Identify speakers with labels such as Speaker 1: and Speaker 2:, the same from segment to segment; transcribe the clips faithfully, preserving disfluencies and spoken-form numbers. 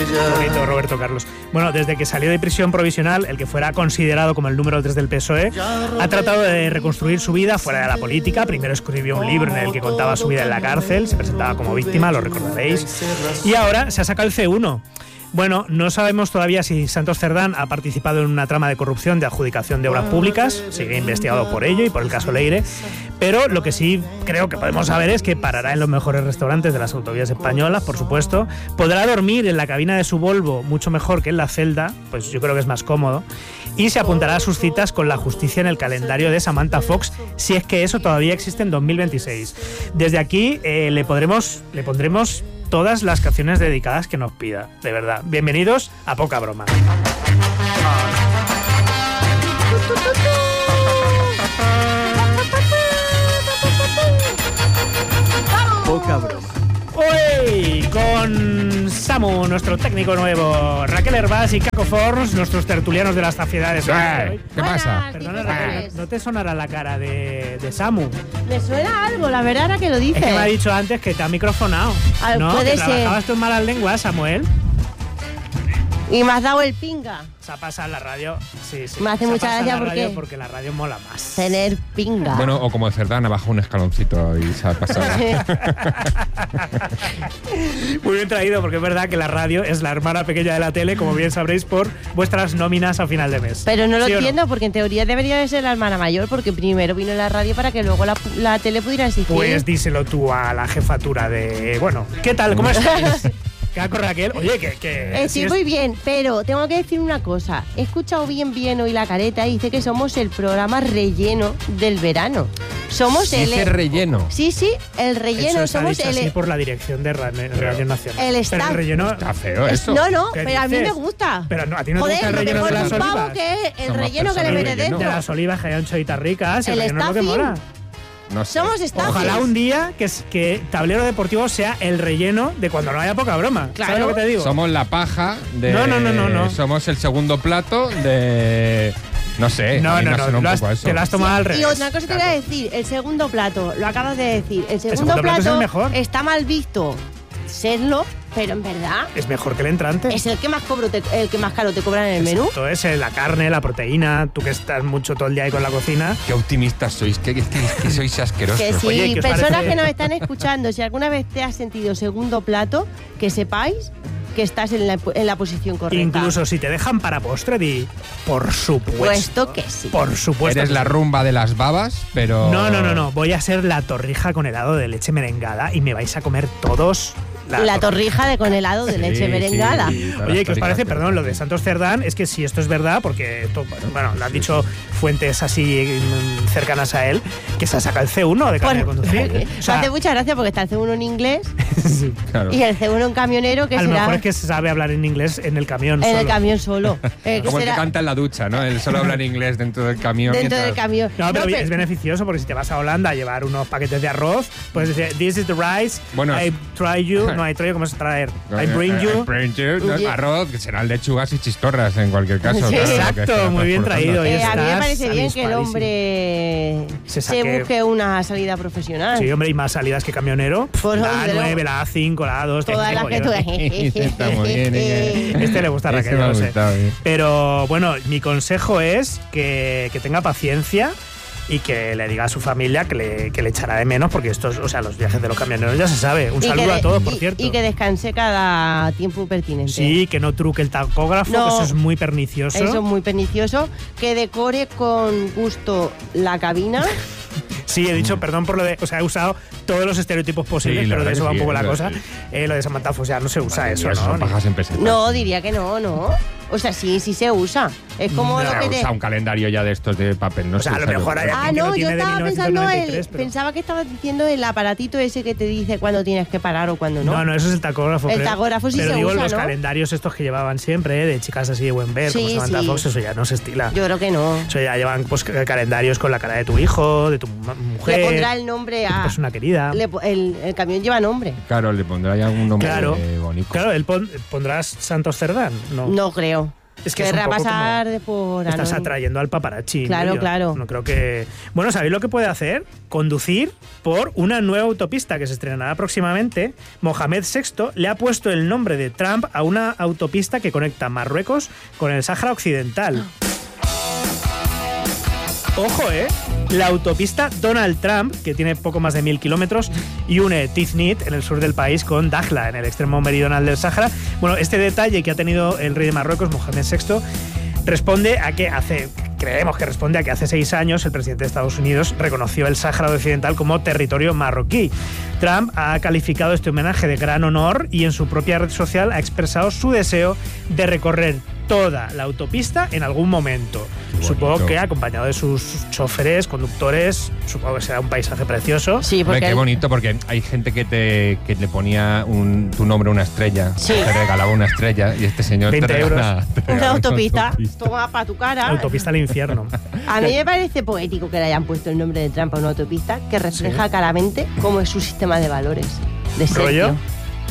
Speaker 1: Bonito, Roberto Carlos. Bueno, desde que salió de prisión provisional, el que fuera considerado como el número tres del P S O E, ha tratado de reconstruir su vida fuera de la política. Primero escribió un libro en el que contaba su vida en la cárcel, se presentaba como víctima, lo recordaréis. Y ahora se ha sacado el C uno. Bueno, no sabemos todavía si Santos Cerdán ha participado en una trama de corrupción de adjudicación de obras públicas, sigue investigado por ello y por el caso Leire, pero lo que sí creo que podemos saber es que parará en los mejores restaurantes de las autovías españolas, por supuesto, podrá dormir en la cabina de su Volvo mucho mejor que en la celda, pues yo creo que es más cómodo, y se apuntará a sus citas con la justicia en el calendario de Samantha Fox, si es que eso todavía existe en dos mil veintiséis. Desde aquí eh, le, podremos, le pondremos todas las canciones dedicadas que nos pida, de verdad. Bienvenidos a Poca Broma. Poca Broma. Hoy con Samu, nuestro técnico nuevo, Raquel Hervás y Caco Forns, nuestros tertulianos de las zafiedades.
Speaker 2: ¿Qué pasa?
Speaker 1: Perdona, Raquel, ¿no te sonará la cara de, de Samu?
Speaker 3: Me suena algo, la verdad, ahora que lo dices.
Speaker 1: Es que me ha dicho antes que te ha microfonado.
Speaker 3: Ah,
Speaker 1: ¿no?
Speaker 3: puede
Speaker 1: que
Speaker 3: ser.
Speaker 1: Trabajabas tú en malas lenguas, Samuel.
Speaker 3: Y me has dado el pinga.
Speaker 1: Se ha pasado la radio. Sí, sí.
Speaker 3: Me hace
Speaker 1: Se ha
Speaker 3: mucha
Speaker 1: pasado
Speaker 3: gracia
Speaker 1: la radio
Speaker 3: porque-
Speaker 1: porque la radio mola más.
Speaker 3: Tener pinga.
Speaker 2: Bueno, o como Cerdán, ha bajado un escaloncito y se ha pasado.
Speaker 1: Muy bien traído, porque es verdad que la radio es la hermana pequeña de la tele, como bien sabréis, por vuestras nóminas a final de mes.
Speaker 3: Pero no lo
Speaker 1: ¿Sí o
Speaker 3: entiendo, porque en teoría debería de ser la hermana mayor, porque primero vino la radio para que luego la, la tele pudiera existir.
Speaker 1: Pues díselo tú a la jefatura de... Bueno, ¿qué tal? ¿Cómo estáis? Caco, Raquel. Oye, que... que
Speaker 3: Estoy
Speaker 1: si es-
Speaker 3: muy bien, pero tengo que decir una cosa. He escuchado bien bien hoy la careta y dice que somos el programa relleno del verano. Somos el...
Speaker 2: Dice relleno.
Speaker 3: Sí, sí, el
Speaker 1: Eso
Speaker 3: relleno.
Speaker 1: está
Speaker 3: Somos
Speaker 1: dicho
Speaker 3: el...
Speaker 1: así por la dirección de Ra- Radio Nacional.
Speaker 3: el
Speaker 1: Pero
Speaker 3: staff.
Speaker 1: el relleno...
Speaker 2: Está feo eso.
Speaker 3: No, no,
Speaker 1: ¿Qué
Speaker 3: pero a mí
Speaker 1: dices?
Speaker 3: me gusta.
Speaker 1: Pero no, a ti no te
Speaker 3: Joder,
Speaker 1: gusta el
Speaker 3: lo
Speaker 1: relleno de
Speaker 3: mejor
Speaker 1: las
Speaker 3: de un pavo
Speaker 1: olivas.
Speaker 3: que es el
Speaker 2: Somos
Speaker 3: relleno que le
Speaker 2: personas
Speaker 3: mete
Speaker 2: relleno.
Speaker 1: De
Speaker 3: dentro.
Speaker 1: las olivas que hayan choitas ricas, el,
Speaker 3: El
Speaker 1: relleno es lo que
Speaker 3: stuffing.
Speaker 1: mola.
Speaker 2: No sé.
Speaker 3: Somos staff.
Speaker 1: Ojalá un día que, es- que Tablero Deportivo sea el relleno de cuando no haya Poca Broma.
Speaker 3: Claro.
Speaker 1: ¿Sabes lo que te digo?
Speaker 2: Somos la paja de...
Speaker 1: No, no, no, no, no.
Speaker 2: Somos el segundo plato de... No sé. a
Speaker 1: No,
Speaker 2: mí
Speaker 1: no,
Speaker 2: me
Speaker 1: no,
Speaker 2: suena un
Speaker 1: lo has-
Speaker 2: poco a eso.
Speaker 1: te lo has tomado al revés.
Speaker 3: Y otra cosa te voy a
Speaker 1: Caco.
Speaker 3: decir, el segundo plato, lo acabas de decir, el segundo,
Speaker 1: segundo plato es el mejor.
Speaker 3: está mal visto serlo, pero en verdad
Speaker 1: Es mejor que el entrante.
Speaker 3: es el que más cobro te- el que más caro te cobran en el menú.
Speaker 1: Exacto, es eh, la carne, la proteína, tú que estás mucho todo el día ahí con la cocina.
Speaker 2: Qué optimistas sois, que, que, que sois asquerosos.
Speaker 3: Que si
Speaker 1: Oye, ¿qué os
Speaker 3: personas
Speaker 1: parece?
Speaker 3: que nos están escuchando, si alguna vez te has sentido segundo plato, que sepáis que estás en la, en la posición correcta.
Speaker 1: Incluso si te dejan para postre, di, por supuesto.
Speaker 3: Puesto que sí.
Speaker 1: Por supuesto.
Speaker 2: Eres
Speaker 1: que
Speaker 2: la
Speaker 1: sí.
Speaker 2: rumba de las babas, pero...
Speaker 1: No, no, no, no. Voy a ser la torrija con helado de leche merengada y me vais a comer todos
Speaker 3: La torrija de con helado de
Speaker 2: Sí,
Speaker 3: leche
Speaker 2: sí,
Speaker 3: merengada.
Speaker 2: sí, todas
Speaker 1: Oye,
Speaker 2: las
Speaker 1: ¿qué os parece?
Speaker 2: torrijas,
Speaker 1: Perdón, lo de Santos Cerdán es que si esto es verdad, porque esto, bueno, lo han dicho fuentes así mm, cercanas a él, que se ha sacado el C uno de carne de
Speaker 3: Bueno,
Speaker 1: conducir.
Speaker 3: me
Speaker 1: O sea,
Speaker 3: hace mucha gracia porque está el C uno en inglés
Speaker 1: sí.
Speaker 2: Claro.
Speaker 3: y el C uno en camionero, que
Speaker 1: A lo
Speaker 3: será
Speaker 1: mejor es que se sabe hablar en inglés en el camión
Speaker 3: en
Speaker 1: solo.
Speaker 3: el camión solo. Eh, que
Speaker 2: Como el que
Speaker 3: será
Speaker 2: canta en la ducha, ¿no? Él solo habla en inglés dentro del camión.
Speaker 3: dentro del
Speaker 2: mientras-
Speaker 3: camión.
Speaker 1: No, pero
Speaker 3: No,
Speaker 1: es beneficioso porque si te vas a Holanda a llevar unos paquetes de arroz, puedes decir, this is the rice,
Speaker 2: Bueno,
Speaker 1: I try you, no, I try you, ¿cómo es traer? I bring
Speaker 2: Eh,
Speaker 1: you.
Speaker 2: I bring you, no,
Speaker 3: Yeah.
Speaker 2: arroz, que serán lechugas y chistorras en cualquier caso.
Speaker 3: Sí.
Speaker 2: claro, lo que
Speaker 1: Exacto,
Speaker 2: estará
Speaker 1: muy bien
Speaker 2: transportando.
Speaker 1: traído. Y
Speaker 3: Eh, a mí me
Speaker 1: estás
Speaker 3: parece bien que el
Speaker 1: avispadísimo.
Speaker 3: hombre
Speaker 1: Se
Speaker 3: se,
Speaker 1: saque-
Speaker 3: busque una salida profesional.
Speaker 1: Sí, hombre, y más salidas que camionero. Pff,
Speaker 3: Pues,
Speaker 1: la
Speaker 3: hombre,
Speaker 1: nueve, la A cinco, la A dos.
Speaker 3: Todas las que tú...
Speaker 2: Está muy bien, ¿eh?
Speaker 1: Este le gusta a
Speaker 2: Ese
Speaker 1: Raquel,
Speaker 2: me ha
Speaker 1: yo lo sé.
Speaker 2: gustado, ¿eh?
Speaker 1: Pero bueno, mi consejo es que, que tenga paciencia y que le diga a su familia que le, que le echará de menos, porque estos, o sea, los viajes de los camioneros ya se sabe. Un
Speaker 3: Y que
Speaker 1: saludo
Speaker 3: de-
Speaker 1: a todos, por
Speaker 3: y-
Speaker 1: cierto.
Speaker 3: Y que descanse cada tiempo pertinente.
Speaker 1: Sí, que no truque el tacógrafo,
Speaker 3: No.
Speaker 1: que eso es muy pernicioso.
Speaker 3: Eso es muy pernicioso. Que decore con gusto la cabina.
Speaker 1: Sí, he dicho, perdón por lo de... O sea, he usado todos los estereotipos posibles,
Speaker 2: Sí, la
Speaker 1: pero de
Speaker 2: verdad
Speaker 1: eso va
Speaker 2: que
Speaker 1: un
Speaker 2: sí,
Speaker 1: poco la
Speaker 2: es
Speaker 1: cosa.
Speaker 2: verdad,
Speaker 1: Eh, lo de Samantha Fox ya no se usa eso,
Speaker 2: Y
Speaker 1: ¿no?
Speaker 2: son pajas en pesetas.
Speaker 3: No, diría que no, no. O sea, sí, sí se usa. Es como
Speaker 1: No,
Speaker 3: lo que
Speaker 2: O
Speaker 3: te...
Speaker 2: sea, un calendario ya de estos de papel, no
Speaker 1: O sea,
Speaker 2: se
Speaker 1: a lo
Speaker 2: usa,
Speaker 1: mejor
Speaker 2: yo
Speaker 1: hay
Speaker 2: creo.
Speaker 3: Ah,
Speaker 1: alguien que lo
Speaker 3: no, yo
Speaker 1: tiene de
Speaker 3: estaba
Speaker 1: mil novecientos
Speaker 3: pensando
Speaker 1: noventa y
Speaker 3: el,
Speaker 1: tres, pero-
Speaker 3: pensaba que estabas diciendo el aparatito ese que te dice cuándo tienes que parar o cuándo no.
Speaker 1: No, no, eso es el tacógrafo.
Speaker 3: El
Speaker 1: creo.
Speaker 3: tacógrafo sí
Speaker 1: Pero
Speaker 3: se
Speaker 1: digo,
Speaker 3: usa,
Speaker 1: los
Speaker 3: ¿no?
Speaker 1: calendarios estos que llevaban siempre, ¿eh? De chicas así de buen ver, como
Speaker 3: Sí,
Speaker 1: Samantha
Speaker 3: sí.
Speaker 1: Fox, eso ya no se estila.
Speaker 3: Yo creo que no.
Speaker 1: Eso ya llevan pues, calendarios con la cara de tu hijo, de tu ma- mujer,
Speaker 3: Le pondrá el nombre
Speaker 1: de tu
Speaker 3: a...
Speaker 1: persona querida.
Speaker 3: le po- el, el camión lleva nombre.
Speaker 2: Claro, le pondrá ya un nombre
Speaker 1: Claro.
Speaker 2: eh, bonito.
Speaker 1: Claro, él pon- pondrás Santos Cerdán, ¿no?
Speaker 3: No creo.
Speaker 1: Es que es
Speaker 3: querrá
Speaker 1: un poco
Speaker 3: pasar
Speaker 1: como
Speaker 3: de por...
Speaker 1: estás
Speaker 3: anónimo.
Speaker 1: atrayendo al paparazzi.
Speaker 3: Claro,
Speaker 1: ¿no? Yo
Speaker 3: claro.
Speaker 1: No creo que... Bueno, ¿sabéis lo que puede hacer? Conducir por una nueva autopista que se estrenará próximamente. Mohamed sexto le ha puesto el nombre de Trump a una autopista que conecta Marruecos con el Sáhara Occidental. Ojo, ¿eh? La autopista Donald Trump, que tiene poco más de mil kilómetros, y une Tiznit, en el sur del país, con Dakhla, en el extremo meridional del Sáhara. Bueno, este detalle que ha tenido el rey de Marruecos, Mohamed sexto, responde a que hace... Creemos que responde a que hace seis años el presidente de Estados Unidos reconoció el Sáhara Occidental como territorio marroquí. Trump ha calificado este homenaje de gran honor y en su propia red social ha expresado su deseo de recorrer toda la autopista en algún momento. Supongo que acompañado de sus choferes, conductores, supongo que será un paisaje precioso.
Speaker 3: Sí,
Speaker 2: Hombre,
Speaker 3: porque
Speaker 2: qué bonito, porque hay gente que te que le ponía un, tu nombre a una estrella,
Speaker 3: Sí.
Speaker 2: te regalaba una estrella y este señor te
Speaker 1: veinte
Speaker 2: regala, te regala
Speaker 3: una autopista,
Speaker 2: autopista.
Speaker 3: toma para tu cara.
Speaker 1: Autopista al infierno.
Speaker 3: A mí me parece poético que le hayan puesto el nombre de Trump a una autopista que refleja
Speaker 1: Sí.
Speaker 3: claramente cómo es su sistema de valores. De
Speaker 1: ¿Rollo?
Speaker 3: Sergio.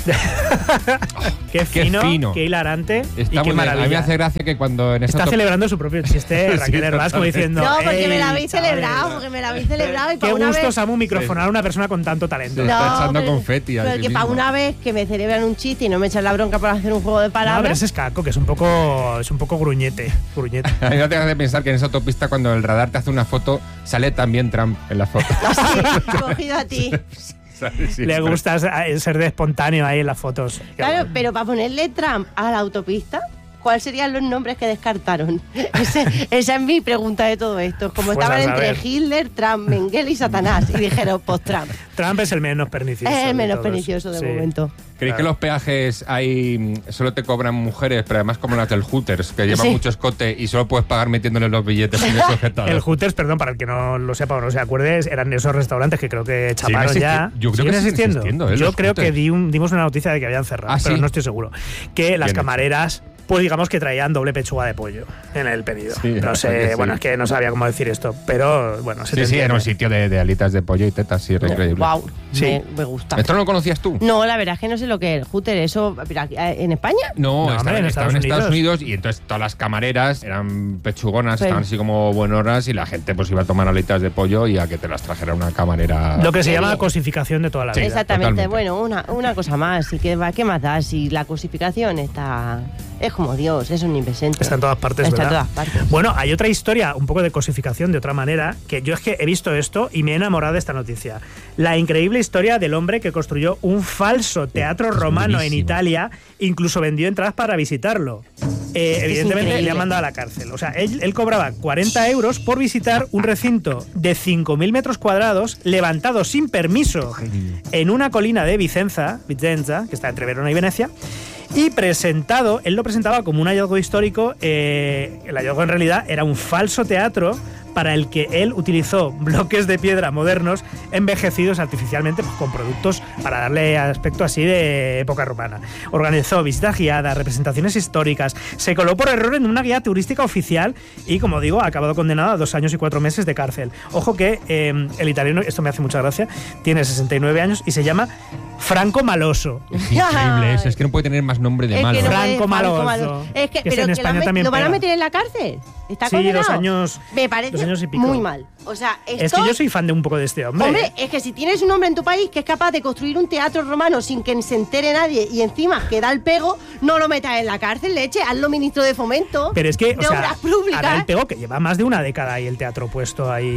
Speaker 1: Qué fino,
Speaker 2: Qué fino.
Speaker 1: qué hilarante
Speaker 2: Está
Speaker 1: y qué
Speaker 2: muy bien. A mí me
Speaker 1: maravilla.
Speaker 2: hace gracia que cuando en esta
Speaker 1: Está
Speaker 2: auto-
Speaker 1: celebrando su propio chiste,
Speaker 2: Sí,
Speaker 1: Raquel Herbás, como
Speaker 2: totalmente.
Speaker 1: diciendo...
Speaker 3: No, porque me la
Speaker 1: "Ey,
Speaker 3: habéis
Speaker 1: chavales,
Speaker 3: celebrado, porque me la habéis celebrado y
Speaker 1: Qué
Speaker 3: para una
Speaker 1: gusto,
Speaker 3: vez...
Speaker 1: Samu, microfonar a una persona con tanto talento.
Speaker 2: Sí. está echando
Speaker 3: pero-
Speaker 2: confeti a
Speaker 3: pero
Speaker 2: sí
Speaker 3: que para
Speaker 2: mismo.
Speaker 3: una vez que me celebran un chiste y no me echan la bronca por hacer un juego de
Speaker 1: No, pero
Speaker 3: palabras...
Speaker 1: ese es Caco, que es un poco, es un poco gruñete. gruñete.
Speaker 2: A mí me hace pensar que en esa autopista cuando el radar te hace una foto sale también Trump en la foto.
Speaker 3: Así, cogido a ti.
Speaker 2: ¿Sabes? Sí,
Speaker 1: Le
Speaker 2: pero-
Speaker 1: gusta ser de espontáneo ahí en las fotos. Qué
Speaker 3: Claro,
Speaker 1: bueno.
Speaker 3: pero para ponerle Trump a la autopista, ¿cuáles serían los nombres que descartaron? Ese- esa es mi pregunta de todo esto. Como
Speaker 1: Pues
Speaker 3: estaban
Speaker 1: a
Speaker 3: entre
Speaker 1: saber.
Speaker 3: Hitler, Trump, Mengele y Satanás. Y dijeron, pues Trump.
Speaker 1: Trump es el menos pernicioso.
Speaker 3: Es el
Speaker 1: de
Speaker 3: menos
Speaker 1: todos.
Speaker 3: pernicioso de
Speaker 1: Sí.
Speaker 3: momento.
Speaker 2: ¿Creéis que los peajes hay solo te cobran mujeres, pero además como las del Hooters, que llevan
Speaker 3: Sí.
Speaker 2: mucho escote y solo puedes pagar metiéndole los billetes en el sujetador?
Speaker 1: El Hooters, perdón, para el que no lo sepa o no se acuerde, eran esos restaurantes que creo que chaparon
Speaker 2: existi-
Speaker 1: ya.
Speaker 2: yo creo
Speaker 1: ¿Siguen
Speaker 2: que siguen
Speaker 1: existiendo?
Speaker 2: existiendo, ¿eh?
Speaker 1: Yo
Speaker 2: Los
Speaker 1: creo que
Speaker 2: Hooters.
Speaker 1: di un- dimos una noticia de que habían cerrado,
Speaker 2: ¿Ah,
Speaker 1: pero
Speaker 2: sí?
Speaker 1: no estoy seguro. Que las
Speaker 2: Bien hecho.
Speaker 1: camareras, pues digamos que traían doble pechuga de pollo en el pedido.
Speaker 2: Sí,
Speaker 1: no
Speaker 2: la
Speaker 1: sé,
Speaker 2: verdad que sí.
Speaker 1: bueno, es que no sabía cómo decir esto, pero bueno, se
Speaker 2: Sí,
Speaker 1: te
Speaker 2: sí, era
Speaker 1: entiende.
Speaker 2: un sitio de, de alitas de pollo y tetas, sí, era increíble.
Speaker 3: Wow,
Speaker 1: Sí.
Speaker 3: me, me gusta.
Speaker 2: ¿Esto no lo conocías tú?
Speaker 3: No, la verdad es que no sé lo que es el Hooter. Eso, pero aquí- ¿en España?
Speaker 2: No,
Speaker 1: No,
Speaker 2: estaba,
Speaker 1: hombre, en
Speaker 2: estaba
Speaker 1: Estados
Speaker 2: en Estados
Speaker 1: Unidos.
Speaker 2: Unidos y entonces todas las camareras eran pechugonas,
Speaker 3: Sí.
Speaker 2: estaban así como buenoras y la gente pues iba a tomar alitas de pollo y a que te las trajera una camarera.
Speaker 1: Lo que se
Speaker 3: Qué
Speaker 1: llama
Speaker 3: bien.
Speaker 1: cosificación de toda la
Speaker 2: Sí,
Speaker 1: vida.
Speaker 3: Exactamente.
Speaker 2: totalmente.
Speaker 3: Bueno, una, una cosa más. ¿Y qué, va- qué más da? Si la cosificación está... Es como Dios, es omnipresente.
Speaker 1: Está en todas partes,
Speaker 3: Está en
Speaker 1: ¿verdad?
Speaker 3: todas partes.
Speaker 1: Bueno, hay otra historia, un poco de cosificación de otra manera, que yo es que he visto esto y me he enamorado de esta noticia. La increíble historia del hombre que construyó un falso teatro
Speaker 2: es
Speaker 1: romano en
Speaker 2: buenísimo.
Speaker 1: Italia, incluso vendió entradas para visitarlo. Eh, evidentemente le
Speaker 3: increíble.
Speaker 1: han mandado a la cárcel. O sea, él, él cobraba cuarenta euros por visitar un recinto de cinco mil metros cuadrados, levantado sin permiso en una colina de Vicenza, Vicenza, que está entre Verona y Venecia, y presentado, él lo presentaba como un hallazgo histórico. Eh, el hallazgo en realidad era un falso teatro para el que él utilizó bloques de piedra modernos envejecidos artificialmente pues, con productos para darle aspecto así de época romana. Organizó visitas guiadas, representaciones históricas, se coló por error en una guía turística oficial y, como digo, ha acabado condenado a dos años y cuatro meses de cárcel. Ojo que eh, el italiano, esto me hace mucha gracia, tiene sesenta y nueve años y se llama Franco Maloso.
Speaker 2: Es increíble eso, es que no puede tener más nombre de
Speaker 3: Es
Speaker 2: malo.
Speaker 3: que no
Speaker 1: Franco
Speaker 3: puede- Franco
Speaker 1: Maloso,
Speaker 3: Maloso. Es que,
Speaker 1: que
Speaker 3: pero
Speaker 1: en
Speaker 3: que
Speaker 1: España
Speaker 3: lo, han met-
Speaker 1: también
Speaker 3: ¿lo van a
Speaker 1: pega.
Speaker 3: meter en la cárcel? ¿Está
Speaker 1: Sí,
Speaker 3: condenado?
Speaker 1: dos años-
Speaker 3: Me parece
Speaker 1: dos años y pico.
Speaker 3: muy mal. O sea, esto...
Speaker 1: Es que yo soy fan de un poco de este hombre.
Speaker 3: Hombre, es que si tienes un hombre en tu país que es capaz de construir un teatro romano sin que se entere nadie y encima que da el pego, no lo metas en la cárcel, leche, hazlo ministro de fomento.
Speaker 1: Pero es que, o
Speaker 3: de
Speaker 1: sea,
Speaker 3: obras públicas.
Speaker 1: ahora el pego que lleva más de una década ahí el teatro puesto ahí.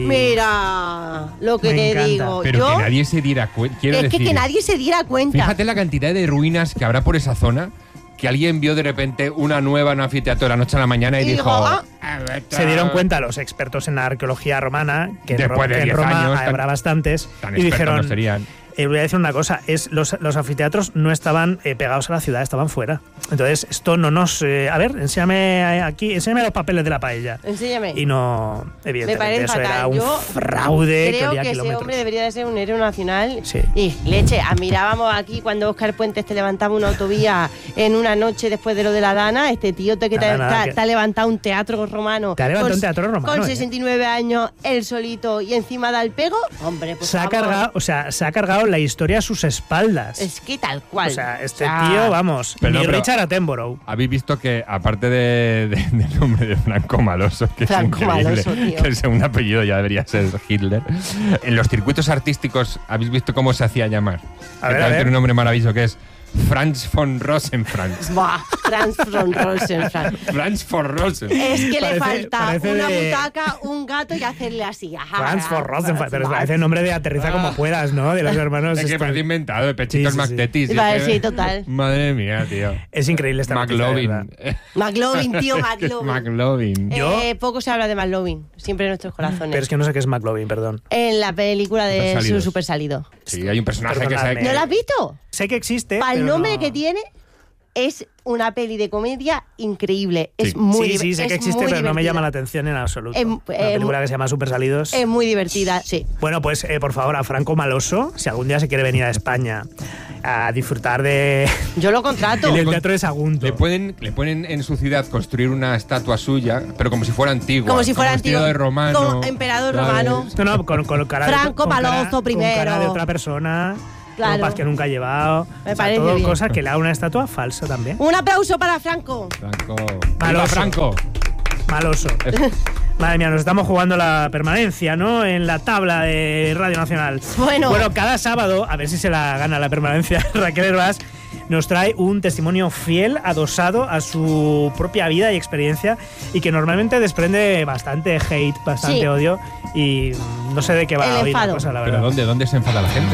Speaker 3: Mira, lo que
Speaker 1: Me
Speaker 3: te
Speaker 1: encanta.
Speaker 3: digo.
Speaker 2: Pero
Speaker 3: yo,
Speaker 2: que nadie se diera cuenta. Quiero
Speaker 3: es que,
Speaker 2: decir,
Speaker 3: que nadie se diera cuenta.
Speaker 2: fíjate la cantidad de ruinas que habrá por esa zona. Que alguien vio de repente una nueva en un anfiteatro de la noche a la mañana y,
Speaker 3: Y
Speaker 2: dijo.
Speaker 3: dijo, ah.
Speaker 1: Se dieron cuenta los expertos en la arqueología romana, que en,
Speaker 2: Después
Speaker 1: Ro-
Speaker 2: de
Speaker 1: que en
Speaker 2: diez
Speaker 1: Roma
Speaker 2: años, tan-
Speaker 1: habrá bastantes,
Speaker 2: Tan
Speaker 1: y
Speaker 2: expertos
Speaker 1: dijeron,
Speaker 2: no serían.
Speaker 1: eh, voy a decir una cosa, es los, los anfiteatros no estaban eh, pegados a la ciudad, estaban fuera. Entonces, esto no nos... eh, a ver, enséñame aquí, enséñame los papeles de la paella.
Speaker 3: Enséñame.
Speaker 1: Y no,
Speaker 3: Me
Speaker 1: evidentemente,
Speaker 3: parece
Speaker 1: eso
Speaker 3: fatal.
Speaker 1: era un
Speaker 3: Yo
Speaker 1: fraude que
Speaker 3: creo
Speaker 1: olía
Speaker 3: que ese
Speaker 1: kilómetros.
Speaker 3: hombre debería de ser un héroe nacional.
Speaker 1: Sí.
Speaker 3: Y leche, admirábamos aquí cuando Óscar Puentes te levantaba una autovía en una noche después de lo de la Dana. Este tío te, que te,
Speaker 1: Nada, nada,
Speaker 3: te-
Speaker 1: que-
Speaker 3: te ha levantado un teatro romano.
Speaker 1: Te ha levantado
Speaker 3: con-
Speaker 1: un teatro romano,
Speaker 3: Con
Speaker 1: ¿eh?
Speaker 3: sesenta y nueve años, él solito y encima da el pego. Hombre, pues
Speaker 1: Se ha cargado, o sea, se ha cargado contado la historia a sus espaldas.
Speaker 3: Es que tal cual.
Speaker 1: O sea, este
Speaker 3: O sea,
Speaker 1: tío, vamos,
Speaker 2: Pero
Speaker 1: ni
Speaker 2: no, pero-
Speaker 1: Richard Attenborough.
Speaker 2: Habéis visto que, aparte de, de- del nombre de Franco Maloso, que
Speaker 3: Franco
Speaker 2: es increíble,
Speaker 3: Maloso, tío.
Speaker 2: que el segundo apellido ya debería ser Hitler, en los circuitos artísticos, ¿habéis visto cómo se hacía llamar?
Speaker 1: A
Speaker 2: Que
Speaker 1: ver, a
Speaker 2: también
Speaker 1: ver.
Speaker 2: tiene un nombre maravilloso que es Franz von Rosenfranz.
Speaker 3: Buah, Franz von Rosenfranz.
Speaker 2: Franz von Rosenfranz.
Speaker 3: Es que
Speaker 1: Parece-
Speaker 3: le falta
Speaker 1: parece
Speaker 3: una
Speaker 1: de-
Speaker 3: butaca, un gato y hacerle así. Ajá,
Speaker 1: Franz von Rosenfeld, pero parece el
Speaker 3: no
Speaker 1: nombre de Aterriza como puedas, ¿no? De los hermanos.
Speaker 2: Es que
Speaker 1: estos.
Speaker 2: parece inventado, de Pechitos
Speaker 1: Sí, sí, sí.
Speaker 2: Mactetis. y
Speaker 3: Vale,
Speaker 2: es que-
Speaker 3: sí, total.
Speaker 2: Madre mía, tío.
Speaker 1: Es increíble esta noticia, de
Speaker 2: McLovin.
Speaker 1: verdad.
Speaker 3: McLovin, tío, McLovin.
Speaker 2: McLovin.
Speaker 1: Yo-
Speaker 3: Eh, poco se habla de McLovin, siempre en nuestros corazones.
Speaker 1: Pero es que no sé qué es McLovin, perdón.
Speaker 3: En la película de
Speaker 2: Super
Speaker 3: su
Speaker 2: salidos.
Speaker 3: super salido.
Speaker 2: Sí, hay un personaje que
Speaker 1: Perdonadme.
Speaker 2: sabe
Speaker 3: ¿No la has visto?
Speaker 1: Sé que existe.
Speaker 3: Para el
Speaker 1: pero
Speaker 3: nombre
Speaker 1: no-
Speaker 3: que tiene, es una peli de comedia increíble.
Speaker 2: Sí.
Speaker 3: Es muy
Speaker 1: Sí,
Speaker 3: div-
Speaker 1: sí, sé
Speaker 3: es
Speaker 1: que existe,
Speaker 3: muy
Speaker 1: pero no me llama la
Speaker 3: divertida.
Speaker 1: atención en absoluto.
Speaker 3: Em-
Speaker 1: Una
Speaker 3: em-
Speaker 1: película que se llama Super Salidos.
Speaker 3: Es muy divertida, sí.
Speaker 1: Bueno, pues eh, por favor, a Franco Maloso, si algún día se quiere venir a España a disfrutar de
Speaker 3: Yo lo contrato.
Speaker 1: del teatro de Sagunto.
Speaker 2: Le pueden, le pueden en su ciudad construir una estatua suya, pero como si fuera antigua.
Speaker 3: Como si fuera
Speaker 2: vestido
Speaker 3: antiguo.
Speaker 2: de romano.
Speaker 3: Como emperador
Speaker 2: ¿sabes?
Speaker 3: romano.
Speaker 1: No, no, con, con cara de-
Speaker 3: Franco
Speaker 1: con cara-
Speaker 3: Maloso
Speaker 1: con
Speaker 3: primero.
Speaker 1: cara de otra persona.
Speaker 3: Claro.
Speaker 1: Ropas que nunca ha llevado.
Speaker 3: Me
Speaker 1: O sea,
Speaker 3: parece
Speaker 1: todo
Speaker 3: bien.
Speaker 1: cosa que le da una estatua falsa también.
Speaker 3: Un aplauso para Franco.
Speaker 2: Franco.
Speaker 1: Maloso.
Speaker 2: ¡Viva Franco!
Speaker 1: Maloso. Madre mía, nos estamos jugando la permanencia, ¿no? En la tabla de Radio Nacional.
Speaker 3: Bueno.
Speaker 1: Bueno, cada sábado, a ver si se la gana la permanencia, Raquel Herbás nos trae un testimonio fiel, adosado a su propia vida y experiencia, y que normalmente desprende bastante hate, bastante
Speaker 3: Sí.
Speaker 1: odio, y no sé de qué va
Speaker 3: El
Speaker 1: hoy la
Speaker 3: enfado.
Speaker 1: cosa, la
Speaker 2: ¿Pero
Speaker 1: verdad.
Speaker 2: dónde, dónde se enfada la gente?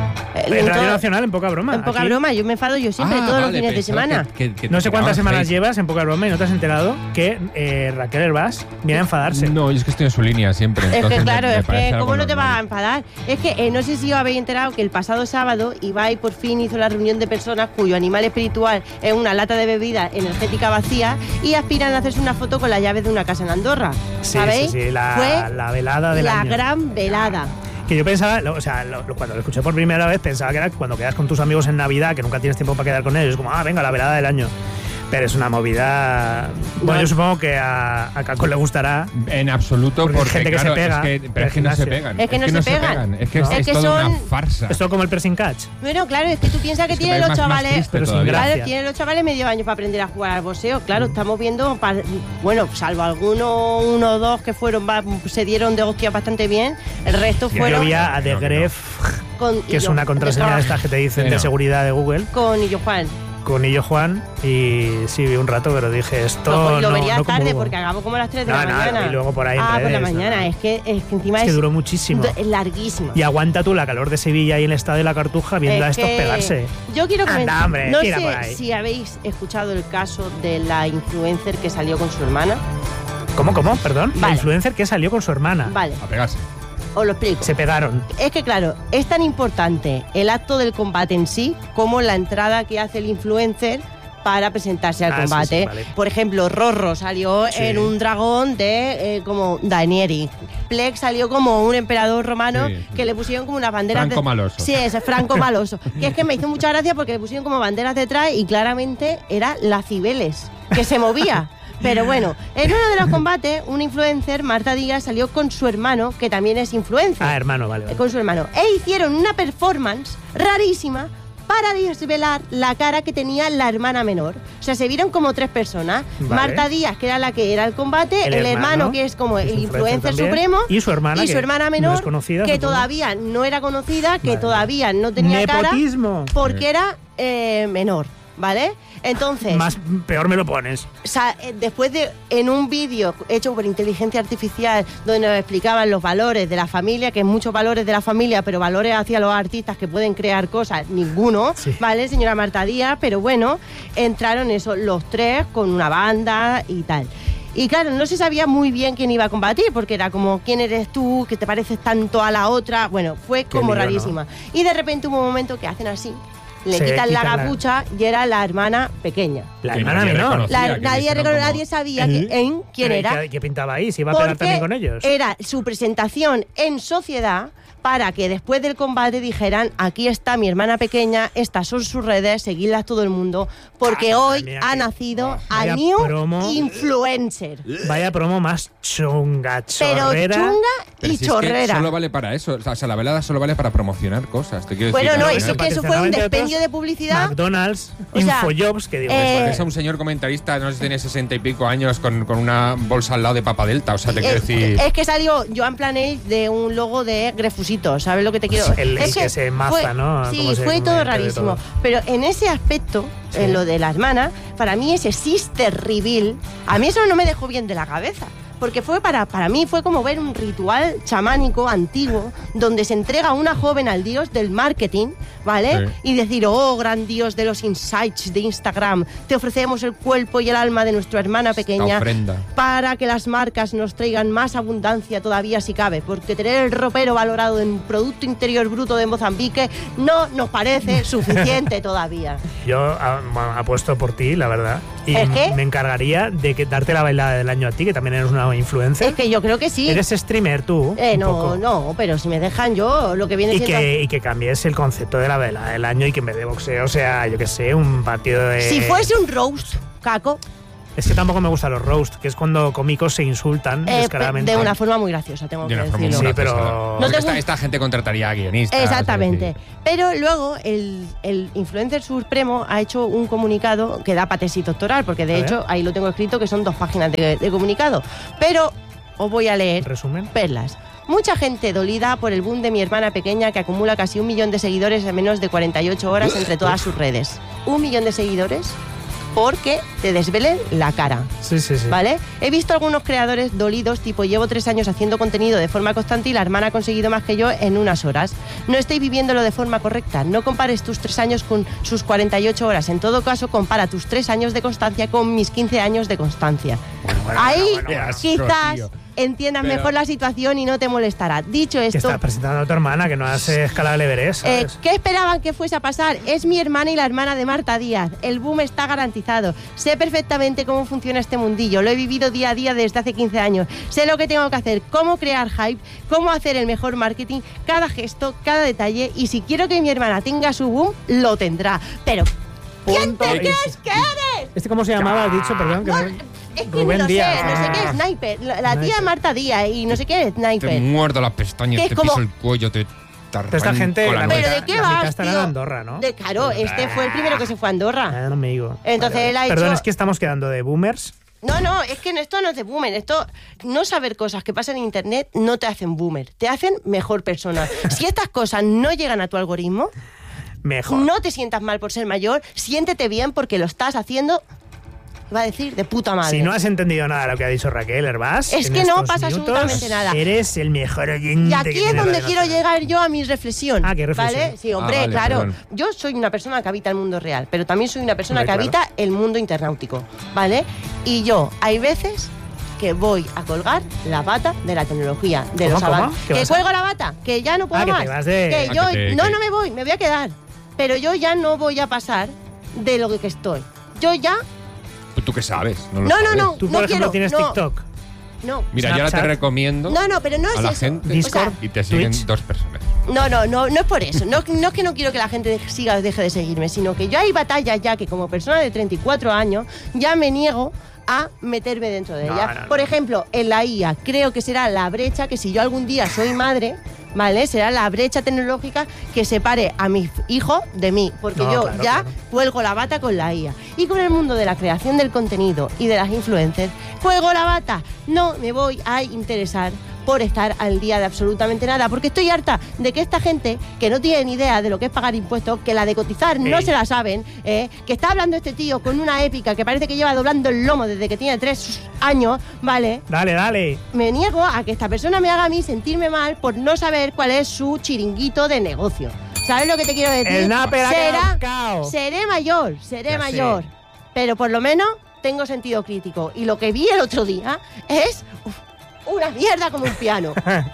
Speaker 3: Eh,
Speaker 1: En Radio
Speaker 3: todo-
Speaker 1: Nacional, en poca broma.
Speaker 3: En poca
Speaker 1: aquí.
Speaker 3: broma, yo me enfado yo siempre,
Speaker 2: Ah,
Speaker 3: todos los
Speaker 2: vale,
Speaker 3: fines de
Speaker 2: pensaba
Speaker 3: semana.
Speaker 2: que- que- que
Speaker 1: No
Speaker 2: te
Speaker 1: sé cuántas
Speaker 2: tiraban
Speaker 1: semanas
Speaker 2: hate.
Speaker 1: llevas en poca broma y no te has enterado que eh, Raquel Herbás viene a enfadarse.
Speaker 2: No, yo es que estoy en su línea siempre.
Speaker 3: Es
Speaker 2: entonces
Speaker 3: que
Speaker 2: me-
Speaker 3: claro,
Speaker 2: me
Speaker 3: es
Speaker 2: parece
Speaker 3: que
Speaker 2: algo
Speaker 3: ¿cómo no te vas a
Speaker 2: normal.
Speaker 3: enfadar? Es que eh, no sé si os habéis enterado que el pasado sábado Ibai por fin hizo la reunión de personas cuyo animal espiritual es una lata de bebida energética vacía y aspiran a hacerse una foto con las llaves de una casa en Andorra.
Speaker 1: Sí,
Speaker 3: ¿Sabéis?
Speaker 1: sí, sí, la,
Speaker 3: Fue
Speaker 1: la velada del
Speaker 3: la
Speaker 1: año.
Speaker 3: gran velada.
Speaker 1: Que yo pensaba, lo- o sea, lo- lo- cuando lo escuché por primera vez, pensaba que era cuando quedas con tus amigos en Navidad, que nunca tienes tiempo para quedar con ellos, es como, ah, venga, la velada del año. Pero es una movida. Bueno,
Speaker 3: No.
Speaker 1: yo supongo que a, a Caco le gustará.
Speaker 2: En absoluto,
Speaker 1: Porque hay
Speaker 2: porque,
Speaker 1: gente que se
Speaker 2: claro,
Speaker 1: pega
Speaker 2: es que,
Speaker 1: del
Speaker 2: pero es que no se
Speaker 1: gimnasio.
Speaker 2: pegan.
Speaker 3: Es que no se pegan.
Speaker 2: Es que
Speaker 1: No.
Speaker 2: es,
Speaker 3: Es
Speaker 2: es
Speaker 3: que
Speaker 2: toda
Speaker 3: son-
Speaker 2: una farsa.
Speaker 1: Es todo como el pressing catch.
Speaker 3: Bueno, claro, es que tú piensas que
Speaker 2: Es que
Speaker 3: tienen
Speaker 2: es
Speaker 3: los
Speaker 2: más- más
Speaker 3: chavales.
Speaker 2: triste
Speaker 1: Pero sin
Speaker 2: todavía.
Speaker 1: gracia.
Speaker 3: Claro, tienen los chavales medio año para aprender a jugar al boxeo. Claro, estamos viendo, pa- bueno, salvo algunos, uno o dos que fueron, va- se dieron de hostia bastante bien, el resto
Speaker 1: Yo
Speaker 3: fueron
Speaker 1: vi a
Speaker 2: que
Speaker 1: The
Speaker 2: no, que no.
Speaker 1: Gref,
Speaker 3: con
Speaker 1: que es
Speaker 3: Illo-
Speaker 1: una contraseña de estas que te dicen
Speaker 2: Sí,
Speaker 1: de
Speaker 2: no.
Speaker 1: seguridad de Google,
Speaker 3: con Illo Juan.
Speaker 1: con Illo Juan, y sí, vi un rato, pero dije, esto
Speaker 3: Lo, lo
Speaker 1: no,
Speaker 3: verías
Speaker 1: no
Speaker 3: tarde
Speaker 1: comulgo.
Speaker 3: porque acabó como a las tres de
Speaker 1: No,
Speaker 3: la
Speaker 1: no,
Speaker 3: mañana.
Speaker 1: y luego por ahí en
Speaker 3: Ah, por la
Speaker 1: redes,
Speaker 3: mañana.
Speaker 1: no.
Speaker 3: Es que, es que encima
Speaker 1: Es
Speaker 3: es,
Speaker 1: que duró muchísimo.
Speaker 3: es larguísimo.
Speaker 1: Y aguanta tú la calor de Sevilla y el estado de la Cartuja viendo a
Speaker 3: Es
Speaker 1: estos
Speaker 3: que
Speaker 1: pegarse.
Speaker 3: Yo quiero
Speaker 1: Anda,
Speaker 3: comentar.
Speaker 1: hombre,
Speaker 3: no
Speaker 1: tira
Speaker 3: sé
Speaker 1: por ahí.
Speaker 3: si habéis escuchado el caso de la influencer que salió con su hermana.
Speaker 1: ¿Cómo, cómo? Perdón. La
Speaker 3: Vale.
Speaker 1: influencer que salió con su hermana.
Speaker 3: Vale,
Speaker 2: A pegarse.
Speaker 3: os lo explico.
Speaker 1: Se pegaron.
Speaker 3: Es que claro, es tan importante el acto del combate en sí como la entrada que hace el influencer para presentarse al
Speaker 1: Ah, sí,
Speaker 3: combate.
Speaker 1: sí, vale.
Speaker 3: Por ejemplo, Rorro salió
Speaker 1: Sí.
Speaker 3: en un dragón de eh, como Daenerys. Plex salió como un emperador romano
Speaker 2: Sí.
Speaker 3: que le pusieron como unas banderas
Speaker 2: Franco
Speaker 3: de...
Speaker 2: Maloso.
Speaker 3: Sí, ese Franco Maloso. Que es que me hizo mucha gracia porque le pusieron como banderas detrás y claramente era la Cibeles, que se movía. Pero bueno, en uno de los combates, un influencer, Marta Díaz, salió con su hermano, que también es influencer.
Speaker 1: Ah, hermano, vale. vale.
Speaker 3: Con su hermano. E hicieron una performance rarísima para desvelar la cara que tenía la hermana menor. O sea, se vieron como tres personas.
Speaker 1: Vale.
Speaker 3: Marta Díaz, que era la que era el combate,
Speaker 1: El
Speaker 3: el, hermano,
Speaker 1: hermano,
Speaker 3: que es como
Speaker 1: que es
Speaker 3: el
Speaker 1: influencer
Speaker 3: influencer
Speaker 1: también,
Speaker 3: supremo,
Speaker 1: y su hermana,
Speaker 3: y
Speaker 1: que
Speaker 3: su hermana
Speaker 1: no
Speaker 3: menor,
Speaker 1: es conocida,
Speaker 3: que
Speaker 1: supongo.
Speaker 3: todavía no era conocida, que
Speaker 1: Vale.
Speaker 3: todavía no tenía
Speaker 1: Nepotismo.
Speaker 3: cara, porque era eh, menor, ¿vale? Entonces,
Speaker 1: Más peor me lo pones.
Speaker 3: sa- eh, después de en un vídeo hecho por inteligencia artificial donde nos explicaban los valores de la familia, que es muchos valores de la familia, pero valores hacia los artistas que pueden crear cosas, ninguno,
Speaker 1: Sí.
Speaker 3: ¿vale, señora Marta Díaz? Pero bueno, entraron eso, los tres con una banda y tal. Y claro, no se sabía muy bien quién iba a combatir, porque era como, ¿quién eres tú? ¿Que te pareces tanto a la otra? Bueno, fue como
Speaker 1: lío, ¿no?
Speaker 3: rarísima. Y de repente hubo un momento que hacen así, le
Speaker 1: Se
Speaker 3: quitan la
Speaker 1: quitan la-
Speaker 3: capucha y era la hermana pequeña.
Speaker 1: La
Speaker 2: Que
Speaker 1: hermana
Speaker 2: nadie
Speaker 1: menor.
Speaker 2: reconocía,
Speaker 3: La-
Speaker 2: que
Speaker 3: nadie,
Speaker 2: dijeron
Speaker 3: recono-
Speaker 2: como-
Speaker 3: nadie sabía
Speaker 1: ¿Eh?
Speaker 3: que- en quién
Speaker 1: ¿Qué-
Speaker 3: era.
Speaker 1: qué- ¿Qué pintaba ahí? ¿Se iba a pegar
Speaker 3: Porque
Speaker 1: también con ellos?
Speaker 3: era su presentación en sociedad para que después del combate dijeran, aquí está mi hermana pequeña, estas son sus redes, seguidlas todo el mundo, porque
Speaker 1: Ah,
Speaker 3: hoy
Speaker 1: mía,
Speaker 3: ha
Speaker 1: qué-
Speaker 3: nacido
Speaker 1: oh,
Speaker 3: a
Speaker 1: vaya
Speaker 3: New
Speaker 1: promo.
Speaker 3: Influencer.
Speaker 1: Vaya promo más chunga,
Speaker 3: Pero
Speaker 1: chorrera.
Speaker 3: chunga
Speaker 2: Pero
Speaker 3: y
Speaker 2: si es que
Speaker 3: chorrera.
Speaker 2: solo vale para eso. O sea, la velada solo vale para promocionar cosas. Te quiero
Speaker 3: Bueno,
Speaker 2: decir,
Speaker 3: no,
Speaker 2: al
Speaker 3: es
Speaker 2: final-
Speaker 3: que eso fue un
Speaker 1: Patricia,
Speaker 3: despendio
Speaker 1: otros,
Speaker 3: de publicidad.
Speaker 1: McDonald's,
Speaker 3: O sea,
Speaker 1: Infojobs, que digo,
Speaker 3: eh,
Speaker 1: pues,
Speaker 2: Es a un señor comentarista, no sé si tiene sesenta y pico años, con, con una bolsa al lado de Papa Delta. O sea, te quiero
Speaker 3: Es,
Speaker 2: decir.
Speaker 3: es que salió Joan Planell de un logo de Grefusito, ¿sabes lo que te quiero
Speaker 1: Pues el-
Speaker 3: es
Speaker 1: el que se maza,
Speaker 3: fue-
Speaker 1: ¿no?
Speaker 3: Sí,
Speaker 1: Cómo se
Speaker 3: fue todo
Speaker 1: mete de
Speaker 3: rarísimo.
Speaker 1: todo.
Speaker 3: Pero en ese aspecto,
Speaker 1: Sí.
Speaker 3: en lo de la hermana, para mí ese sister reveal, a mí eso no me dejó bien de la cabeza. Porque fue para, para mí fue como ver un ritual chamánico antiguo donde se entrega a una joven al dios del marketing, ¿vale?
Speaker 2: Sí.
Speaker 3: Y decir, oh, gran dios de los insights de Instagram, te ofrecemos el cuerpo y el alma de nuestra hermana pequeña
Speaker 2: ofrenda.
Speaker 3: para que las marcas nos traigan más abundancia todavía si cabe, porque tener el ropero valorado en Producto Interior Bruto de Mozambique no nos parece suficiente todavía.
Speaker 1: yo ah, bueno, apuesto por ti, la verdad. Y
Speaker 3: ¿Es que?
Speaker 1: me encargaría de que darte la bailada del año a ti, que también eres una influencer.
Speaker 3: Es que yo creo que sí.
Speaker 1: Eres streamer tú.
Speaker 3: Eh,
Speaker 1: un
Speaker 3: no,
Speaker 1: poco.
Speaker 3: no, pero si me dejan yo, lo que viene
Speaker 1: Y
Speaker 3: siendo...
Speaker 1: que, y que cambies el concepto de la velada del año y que en vez de boxeo sea, yo que sé, un partido de...
Speaker 3: Si fuese un roast, Caco,
Speaker 1: Es que tampoco me gustan los roast, que es cuando cómicos se insultan
Speaker 3: eh,
Speaker 1: descaradamente.
Speaker 3: de una forma muy graciosa, tengo
Speaker 2: De
Speaker 3: que
Speaker 2: una forma muy
Speaker 3: decirlo.
Speaker 1: Sí, pero-
Speaker 2: graciosa.
Speaker 1: No
Speaker 2: Porque
Speaker 3: te
Speaker 2: esta,
Speaker 3: gu-
Speaker 2: esta gente contrataría a guionistas.
Speaker 3: Exactamente.
Speaker 2: es decir.
Speaker 3: Pero luego el, el influencer supremo ha hecho un comunicado que da para tesis doctoral, porque de
Speaker 1: A ver.
Speaker 3: hecho ahí lo tengo escrito que son dos páginas de, de comunicado. Pero os voy a leer
Speaker 1: Resumen.
Speaker 3: perlas. Mucha gente dolida por el boom de mi hermana pequeña que acumula casi un millón de seguidores en menos de cuarenta y ocho horas entre todas sus redes. Un millón de seguidores porque te desvelen la cara.
Speaker 1: Sí, sí, sí.
Speaker 3: ¿Vale? He visto algunos creadores dolidos, tipo llevo tres años haciendo contenido de forma constante y la hermana ha conseguido más que yo en unas horas. No estoy viviéndolo de forma correcta. No compares tus tres años con sus cuarenta y ocho horas. En todo caso, compara tus tres años de constancia con mis quince años de constancia.
Speaker 1: bueno,
Speaker 3: Ahí
Speaker 1: bueno,
Speaker 2: bueno, bueno.
Speaker 3: quizás
Speaker 2: Tío.
Speaker 3: entiendas
Speaker 2: Pero-
Speaker 3: mejor la situación y no te molestará. Dicho
Speaker 1: Que
Speaker 3: esto...
Speaker 1: estás presentando a tu hermana, que no has eh, escalado el Everest,
Speaker 3: Eh,
Speaker 1: ¿sabes?
Speaker 3: ¿Qué esperaban que fuese a pasar? Es mi hermana y la hermana de Marta Díaz. El boom está garantizado. Sé perfectamente cómo funciona este mundillo. Lo he vivido día a día desde hace quince años. Sé lo que tengo que hacer, cómo crear hype, cómo hacer el mejor marketing, cada gesto, cada detalle. Y si quiero que mi hermana tenga su boom, lo tendrá. Pero, ¿quién
Speaker 1: Punto
Speaker 3: te
Speaker 1: y-
Speaker 3: crees que eres?
Speaker 1: ¿Este cómo se llamaba? Has dicho, perdón. Que
Speaker 3: No,
Speaker 1: no-
Speaker 3: es que
Speaker 1: Rubén
Speaker 3: no lo
Speaker 1: Díaz.
Speaker 3: sé, no sé qué es Sniper. La, la tía
Speaker 1: Sniper.
Speaker 3: Marta Díaz y no sé qué es
Speaker 2: Te
Speaker 3: Sniper.
Speaker 2: muerdo las pestañas,
Speaker 3: Que
Speaker 2: te
Speaker 3: es como-
Speaker 2: piso el cuello, te, te
Speaker 1: Pero esta
Speaker 2: arranco
Speaker 1: gente,
Speaker 2: la
Speaker 1: la
Speaker 2: nuca.
Speaker 3: ¿Pero
Speaker 1: mitad-
Speaker 3: de qué
Speaker 1: la mitad
Speaker 3: vas,
Speaker 1: estará
Speaker 3: tío?
Speaker 1: en Andorra, ¿no?
Speaker 3: De, claro, este fue el primero que se fue a Andorra.
Speaker 1: Ah, no me digo.
Speaker 3: Entonces él ha
Speaker 1: Perdón,
Speaker 3: hecho-
Speaker 1: es que estamos quedando de boomers.
Speaker 3: No, no, es que esto no es de boomer. Esto, no saber cosas que pasan en internet no te hacen boomer, te hacen mejor persona. Si estas cosas no llegan a tu algoritmo,
Speaker 1: Mejor.
Speaker 3: no te sientas mal por ser mayor, siéntete bien porque lo estás haciendo, va a decir, de puta madre.
Speaker 1: Si no has entendido nada de lo que ha dicho Raquel Herbás,
Speaker 3: Es
Speaker 1: en
Speaker 3: que no
Speaker 1: estos
Speaker 3: pasa
Speaker 1: minutos,
Speaker 3: absolutamente nada.
Speaker 1: Eres el mejor oyente.
Speaker 3: Y aquí
Speaker 1: que
Speaker 3: es
Speaker 1: tiene
Speaker 3: donde
Speaker 1: Radio
Speaker 3: quiero
Speaker 1: Nacional.
Speaker 3: llegar yo a mi reflexión.
Speaker 1: Ah, ¿qué reflexión?
Speaker 3: ¿Vale? Sí, hombre,
Speaker 2: Ah, vale,
Speaker 3: claro.
Speaker 2: perdón.
Speaker 3: Yo soy una persona que habita el mundo real, pero también soy una persona
Speaker 1: Hombre,
Speaker 3: que
Speaker 1: claro.
Speaker 3: habita el mundo internautico, ¿vale? Y yo, hay veces que voy a colgar la bata de la tecnología, de
Speaker 1: ¿Cómo,
Speaker 3: los
Speaker 1: cómo?
Speaker 3: avances.
Speaker 1: ¿Qué
Speaker 3: Que
Speaker 1: vas a-
Speaker 3: cuelgo la bata, que ya no puedo
Speaker 1: Ah, que
Speaker 3: más.
Speaker 1: te vas de-
Speaker 3: Que
Speaker 2: Ah,
Speaker 3: yo,
Speaker 2: que te-
Speaker 3: no,
Speaker 2: que-
Speaker 3: no me voy, me voy a quedar. Pero yo ya no voy a pasar de lo que estoy. Yo ya,
Speaker 2: Pues ¿tú qué sabes? No, lo
Speaker 3: No, no,
Speaker 2: sabes.
Speaker 3: no.
Speaker 1: Tú, por ejemplo,
Speaker 3: quiero,
Speaker 1: tienes
Speaker 3: no.
Speaker 1: TikTok.
Speaker 3: no.
Speaker 2: Mira, yo ahora te
Speaker 1: Snapchat.
Speaker 2: recomiendo
Speaker 3: No, no, pero no es
Speaker 2: a la
Speaker 3: eso.
Speaker 2: gente
Speaker 1: Discord.
Speaker 3: O sea,
Speaker 2: y te siguen
Speaker 1: Twitch.
Speaker 2: dos personas.
Speaker 3: No, no, no, no es por eso. No, no es que no quiero que la gente de- siga o deje de seguirme, sino que yo hay batallas ya que como persona de treinta y cuatro años ya me niego a meterme dentro de
Speaker 1: No,
Speaker 3: ella.
Speaker 1: no, no.
Speaker 3: Por ejemplo, en la I A creo que será la brecha que si yo algún día soy madre, ¿vale? Será la brecha tecnológica que separe a mi hijo de mí, porque
Speaker 1: No,
Speaker 3: yo
Speaker 1: claro,
Speaker 3: ya
Speaker 1: claro.
Speaker 3: cuelgo la bata con la I A. Y con el mundo de la creación del contenido y de las influencers, cuelgo la bata. No me voy a interesar por estar al día de absolutamente nada, porque estoy harta de que esta gente que no tiene ni idea de lo que es pagar impuestos, que la de cotizar no
Speaker 1: Ey.
Speaker 3: se la saben, ¿eh? Que está hablando este tío con una épica que parece que lleva doblando el lomo desde que tiene tres años, ¿vale?
Speaker 1: Dale, dale.
Speaker 3: Me niego a que esta persona me haga a mí sentirme mal por no saber cuál es su chiringuito de negocio. ¿Sabes lo que te quiero decir?
Speaker 1: El Naper ha
Speaker 3: Será-
Speaker 1: quedado cao.
Speaker 3: seré mayor, seré
Speaker 1: Ya
Speaker 3: mayor, pero por lo menos tengo sentido crítico. Y lo que vi el otro día es uf, una mierda como un piano.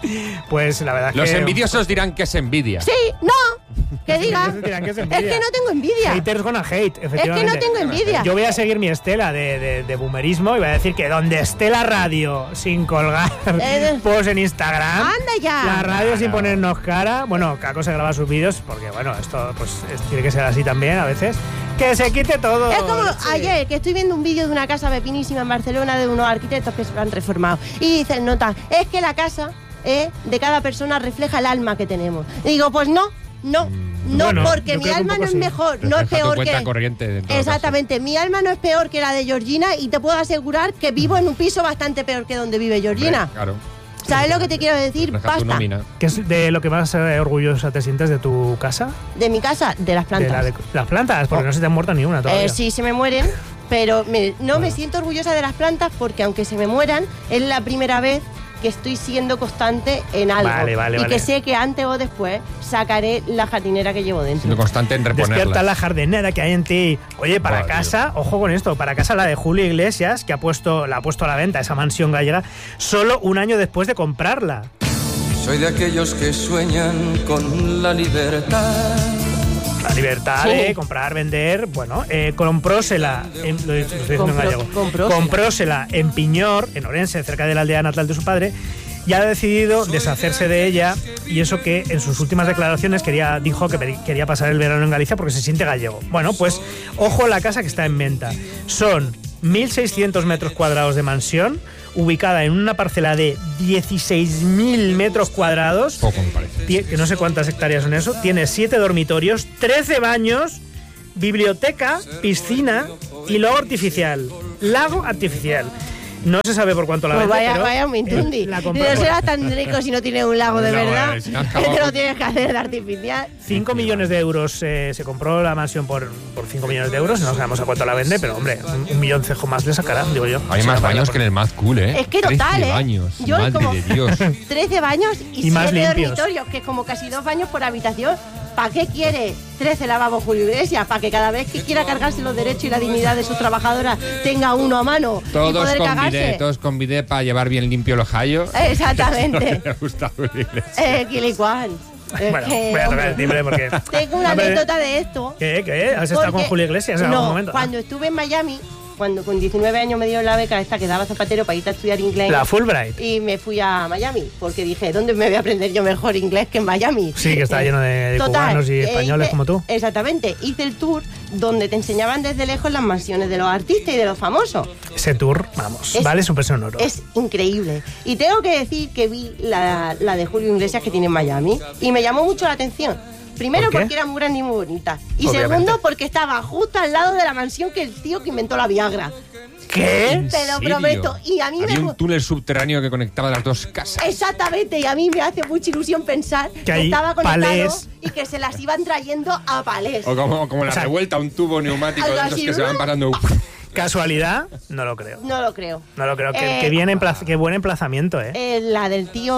Speaker 1: Pues la verdad es
Speaker 2: Los
Speaker 1: que...
Speaker 2: envidiosos dirán que es envidia.
Speaker 3: Sí, no, que diga.
Speaker 1: Los dirán que es
Speaker 3: Es
Speaker 1: envidia.
Speaker 3: que no tengo envidia.
Speaker 1: Haters gonna hate,
Speaker 3: Es que
Speaker 1: efectivamente.
Speaker 3: no tengo envidia.
Speaker 1: Yo voy a seguir mi estela de, de, de boomerismo y voy a decir que donde esté la radio sin colgar
Speaker 3: Eh,
Speaker 1: post en Instagram,
Speaker 3: Anda ya.
Speaker 1: la radio sin
Speaker 2: Claro.
Speaker 1: ponernos cara, bueno, Caco se graba sus vídeos porque, bueno, esto pues es- tiene que ser así también a veces, que se quite todo.
Speaker 3: Es como
Speaker 1: sí.
Speaker 3: ayer que estoy viendo un vídeo de una casa pepinísima en Barcelona de unos arquitectos que se lo han reformado. Y dicen, nota, es que la casa eh, de cada persona refleja el alma que tenemos. Y digo, pues no, no, no,
Speaker 1: Bueno,
Speaker 3: porque
Speaker 1: yo
Speaker 3: mi
Speaker 1: creo que un
Speaker 3: alma
Speaker 1: poco
Speaker 3: no es
Speaker 1: sí.
Speaker 3: mejor, no es
Speaker 2: Refleja tu
Speaker 3: peor
Speaker 2: cuenta
Speaker 3: que...
Speaker 2: corriente, en todo
Speaker 3: Exactamente, mi alma no es peor que la de Georgina y te puedo asegurar que vivo en un piso bastante peor que donde vive
Speaker 2: caso.
Speaker 3: Georgina.
Speaker 2: Hombre, claro.
Speaker 3: ¿Sabes lo que te quiero decir?
Speaker 2: Refleja tu
Speaker 3: Basta.
Speaker 2: nómina.
Speaker 1: ¿Qué es de lo que más eh, orgullosa te sientes de tu casa?
Speaker 3: De mi casa, de las
Speaker 1: De
Speaker 3: plantas.
Speaker 1: la de- las plantas, porque
Speaker 3: Oh.
Speaker 1: no se te han muerto ni una todavía.
Speaker 3: Eh, sí, se me mueren, pero me- no me siento orgullosa de las plantas porque aunque se me mueran, es la primera vez que estoy siendo constante en algo.
Speaker 1: Vale, vale,
Speaker 3: y
Speaker 1: vale.
Speaker 3: que sé que antes o después sacaré la jardinera que llevo
Speaker 2: Siendo
Speaker 3: dentro.
Speaker 2: constante en reponerlas.
Speaker 1: Despierta la jardinera que hay en ti. Oye, para
Speaker 2: Buah,
Speaker 1: casa, ojo con esto, para casa la de Julio Iglesias, que ha puesto, la ha puesto a la venta, esa mansión gallega, solo un año después de comprarla.
Speaker 4: Soy de aquellos que sueñan con la libertad.
Speaker 1: La libertad
Speaker 3: Sí.
Speaker 1: de comprar, vender, bueno, eh, comprósela, en, lo, lo estoy diciendo en
Speaker 3: Compró-
Speaker 1: gallego,
Speaker 3: comprósela.
Speaker 1: comprósela en Piñor, en Orense, cerca de la aldea natal de su padre, y ha decidido deshacerse de ella, y eso que en sus últimas declaraciones quería, dijo que pedi- quería pasar el verano en Galicia porque se siente gallego. Bueno, pues ojo la casa que está en venta. Son mil seiscientos metros cuadrados de mansión, ubicada en una parcela de dieciséis mil metros cuadrados,
Speaker 2: Poco me parece.
Speaker 1: Tie- que no sé cuántas hectáreas son eso, tiene siete dormitorios, trece baños, biblioteca, piscina y lago artificial. Lago artificial. No se sabe por cuánto la
Speaker 3: Pues
Speaker 1: vende,
Speaker 3: vaya,
Speaker 1: pero
Speaker 3: vaya un mintundi.
Speaker 1: eh, la
Speaker 3: Y
Speaker 1: compró
Speaker 3: no
Speaker 1: por
Speaker 3: será tan rico si no tiene un lago de
Speaker 2: No,
Speaker 3: verdad.
Speaker 2: vale, si no has
Speaker 3: Que
Speaker 2: acabado
Speaker 3: te lo
Speaker 2: con-
Speaker 3: tienes que hacer de artificial.
Speaker 1: cinco millones de euros. Eh, se compró la mansión por, por cinco millones de euros. No sabemos a cuánto la vende, pero hombre, un, un milloncejo más le sacará, digo yo.
Speaker 2: Hay
Speaker 1: Sí,
Speaker 2: más
Speaker 1: la
Speaker 2: baños
Speaker 1: por-
Speaker 2: que en el Mad Cool, ¿eh?
Speaker 3: Es que total,
Speaker 2: trece
Speaker 3: ¿eh?
Speaker 2: baños,
Speaker 3: Yo
Speaker 2: madre
Speaker 3: como-
Speaker 2: de Dios.
Speaker 3: trece baños y,
Speaker 1: Y más
Speaker 3: siete
Speaker 1: limpios.
Speaker 3: dormitorios, que es como casi dos baños por habitación. ¿Para qué quiere trece lavabos Julio Iglesias? ¿Para que cada vez que quiera cargarse los derechos y la dignidad de sus trabajadoras tenga uno a mano y
Speaker 2: Todos
Speaker 3: poder
Speaker 2: con
Speaker 3: cagarse?
Speaker 2: bidet, todos con bidet para llevar bien limpio los jallos.
Speaker 3: Exactamente.
Speaker 2: Me gusta Julio Iglesias.
Speaker 3: eh, Quilicuán. Es
Speaker 1: Bueno,
Speaker 3: que,
Speaker 1: voy a tocar
Speaker 3: hombre,
Speaker 1: el timbre porque...
Speaker 3: tengo una
Speaker 1: Hombre,
Speaker 3: anécdota de esto.
Speaker 1: ¿Qué? ¿Qué? ¿Has estado con
Speaker 3: porque-
Speaker 1: Julio Iglesias en
Speaker 3: no,
Speaker 1: algún momento?
Speaker 3: cuando estuve en Miami, cuando con diecinueve años me dieron la beca esta que daba Zapatero para irte a estudiar inglés.
Speaker 1: La Fulbright.
Speaker 3: Y me fui a Miami, porque dije, ¿dónde me voy a aprender yo mejor inglés que en Miami?
Speaker 1: Sí, que está lleno de
Speaker 3: Total,
Speaker 1: cubanos y
Speaker 3: eh,
Speaker 1: españoles
Speaker 3: hice-
Speaker 1: como tú.
Speaker 3: Exactamente, hice el tour donde te enseñaban desde lejos las mansiones de los artistas y de los famosos.
Speaker 1: Ese tour, vamos,
Speaker 3: Es-
Speaker 1: vale su peso en oro.
Speaker 3: Es increíble. Y tengo que decir que vi la, la de Julio Iglesias que tiene en Miami y me llamó mucho la atención. Primero
Speaker 1: ¿Por qué?
Speaker 3: porque era muy grande y muy bonita. Y
Speaker 1: Obviamente.
Speaker 3: segundo porque estaba justo al lado de la mansión que el tío que inventó la Viagra.
Speaker 1: ¿Qué?
Speaker 2: ¿En
Speaker 3: Te lo
Speaker 2: serio?
Speaker 3: prometo. Y a mí
Speaker 2: Había
Speaker 3: me...
Speaker 2: un túnel subterráneo que conectaba las dos casas.
Speaker 3: Exactamente, y a mí me hace mucha ilusión pensar que,
Speaker 1: hay
Speaker 3: estaba conectado
Speaker 1: palés.
Speaker 3: y que se las iban trayendo a palés.
Speaker 2: O como, como la
Speaker 1: O sea,
Speaker 2: revuelta, un tubo neumático de
Speaker 3: algo
Speaker 2: esos
Speaker 3: así,
Speaker 2: que se van
Speaker 3: ¿no?
Speaker 2: pasando.
Speaker 1: ¿Casualidad? No lo creo.
Speaker 3: No lo creo.
Speaker 1: No lo creo. Qué,
Speaker 3: Eh,
Speaker 1: qué bien emplaz- qué buen emplazamiento, ¿eh?
Speaker 3: Eh, la del tío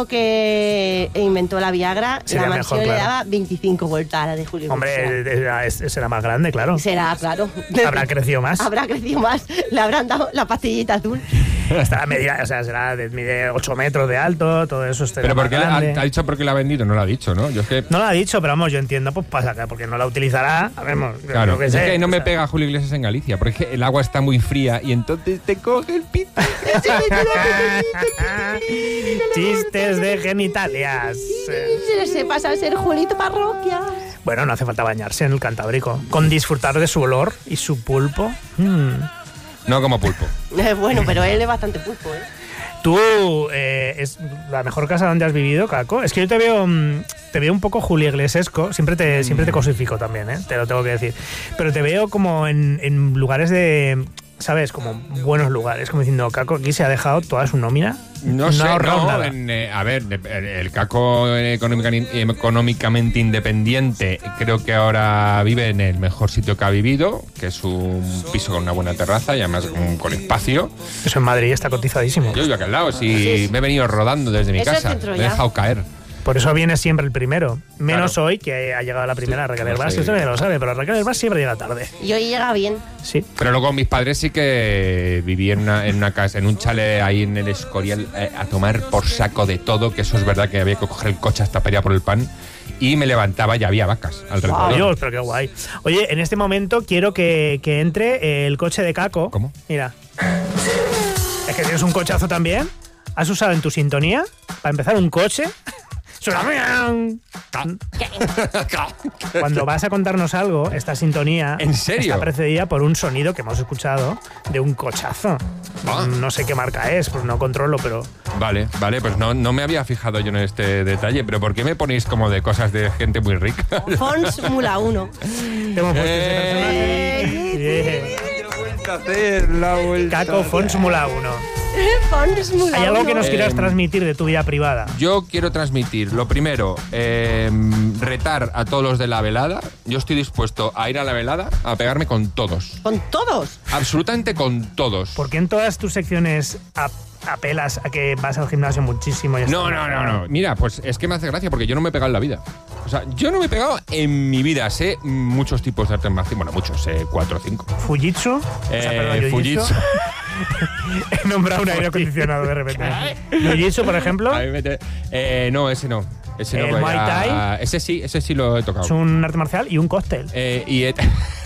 Speaker 3: que inventó la Viagra,
Speaker 1: Sería
Speaker 3: la
Speaker 1: mejor,
Speaker 3: mansión le
Speaker 1: claro.
Speaker 3: daba veinticinco vueltas a la de Julio
Speaker 1: Hombre,
Speaker 3: Iglesias.
Speaker 1: era- es- será más grande, claro.
Speaker 3: Será, claro.
Speaker 1: Habrá crecido más.
Speaker 3: Habrá crecido más. Le habrán dado la pastillita azul.
Speaker 1: Estará media, o sea, será de, mide ocho metros de alto, todo eso estará
Speaker 2: Pero
Speaker 1: más
Speaker 2: ¿por qué la-
Speaker 1: grande.
Speaker 2: ha, ha dicho por qué la ha vendido? No lo ha dicho, ¿no? Yo es que.
Speaker 1: No lo ha dicho, pero vamos, yo entiendo, pues pasa acá, porque no la utilizará. Sabemos. yo
Speaker 2: Claro,
Speaker 1: creo que
Speaker 2: es
Speaker 1: sé,
Speaker 2: que no
Speaker 1: o
Speaker 2: me
Speaker 1: sea.
Speaker 2: pega Julio Iglesias en Galicia, porque es que el agua está muy fría y entonces te coge el pito.
Speaker 1: Chistes de genitalias. Eh,
Speaker 3: Se, se pasa a ser Julito Parroquia.
Speaker 1: Bueno, no hace falta bañarse en el Cantábrico. Con disfrutar de su olor y su pulpo. Mm.
Speaker 2: No como pulpo.
Speaker 3: Eh, bueno, pero él es bastante pulpo, ¿eh?
Speaker 1: Tú, eh, es la mejor casa donde has vivido, Caco. Es que yo te veo, mm, te veo un poco Julio Iglesiesco. Siempre te, siempre te cosifico también, ¿eh? Te lo tengo que decir. Pero te veo como en, en lugares de, ¿sabes? Como buenos lugares. Como diciendo, Caco aquí se ha dejado toda su nómina.
Speaker 2: No,
Speaker 1: ha
Speaker 2: sé,
Speaker 1: ahorrado
Speaker 2: no,
Speaker 1: nada.
Speaker 2: en, eh, a ver, de- el, el Caco económica- económicamente independiente creo que ahora vive en el mejor sitio que ha vivido, que es un piso con una buena terraza y además con, con espacio.
Speaker 1: Eso en Madrid está cotizadísimo.
Speaker 2: Yo vivo aquí al lado, si
Speaker 3: Sí, sí.
Speaker 2: me he venido rodando desde mi
Speaker 3: Eso es
Speaker 2: casa,
Speaker 3: centro
Speaker 2: me he
Speaker 3: ya.
Speaker 2: dejado caer.
Speaker 1: Por eso viene siempre el primero. Menos
Speaker 2: Claro.
Speaker 1: hoy, que ha llegado la primera,
Speaker 2: Sí,
Speaker 1: Raquel
Speaker 2: no
Speaker 1: Herbás.
Speaker 2: sé.
Speaker 1: Eso nadie lo sabe, pero Raquel Herbás siempre llega tarde.
Speaker 3: Y hoy llega bien.
Speaker 1: Sí.
Speaker 2: Pero luego mis padres sí que viví en una, en una casa, en un chalet ahí en el Escorial, eh, a tomar por saco de todo, que eso es verdad que había que coger el coche hasta para ir a por el pan, y me levantaba y había vacas alrededor.
Speaker 1: Dios, pero qué guay. Oye, en este momento quiero que, que entre el coche de Caco.
Speaker 2: ¿Cómo?
Speaker 1: Mira. Es que tienes un cochazo también. ¿Has usado en tu sintonía, para empezar, un coche? Suena... Cuando vas a contarnos algo, esta sintonía
Speaker 2: ¿En serio?
Speaker 1: está precedida por un sonido que hemos escuchado de un cochazo.
Speaker 2: Ah.
Speaker 1: No sé qué marca es, pues no controlo, pero...
Speaker 2: Vale, vale, pues no, no me había fijado yo en este detalle, pero ¿por qué me ponéis como de cosas de gente muy rica?
Speaker 3: Fons Mula uno.
Speaker 1: Te hemos puesto ese personaje.
Speaker 2: Eh,
Speaker 1: Caco Fons Mula uno.
Speaker 3: Fons Mula
Speaker 1: ¿Hay algo que nos
Speaker 2: Eh,
Speaker 1: quieras transmitir de tu vida privada?
Speaker 2: Yo quiero transmitir, lo primero, eh, retar a todos los de la velada. Yo estoy dispuesto a ir a la velada a pegarme con todos.
Speaker 3: Con todos.
Speaker 2: Absolutamente con todos.
Speaker 1: ¿Por qué en todas tus secciones ap- apelas a que vas al gimnasio muchísimo? Y
Speaker 2: No,
Speaker 1: estás-
Speaker 2: no, no, no. Mira, pues es que me hace gracia porque yo no me he pegado en la vida. O sea, yo no me he pegado en mi vida. Sé muchos tipos de artes marciales. Bueno, muchos, sé cuatro o cinco.
Speaker 1: ¿Fujitsu? O sea,
Speaker 2: Eh,
Speaker 1: perdón, jiu-jitsu.
Speaker 2: Fujitsu.
Speaker 1: He nombrado un aire acondicionado de repente. Jiu-jitsu, por ejemplo,
Speaker 2: A mí me te- eh, no, ese no. Ese no.
Speaker 1: ¿El
Speaker 2: pues
Speaker 1: Muay
Speaker 2: ya-
Speaker 1: Thai?
Speaker 2: Ese sí, ese sí lo he tocado.
Speaker 1: es un arte marcial y un cóctel.
Speaker 2: Eh, y he,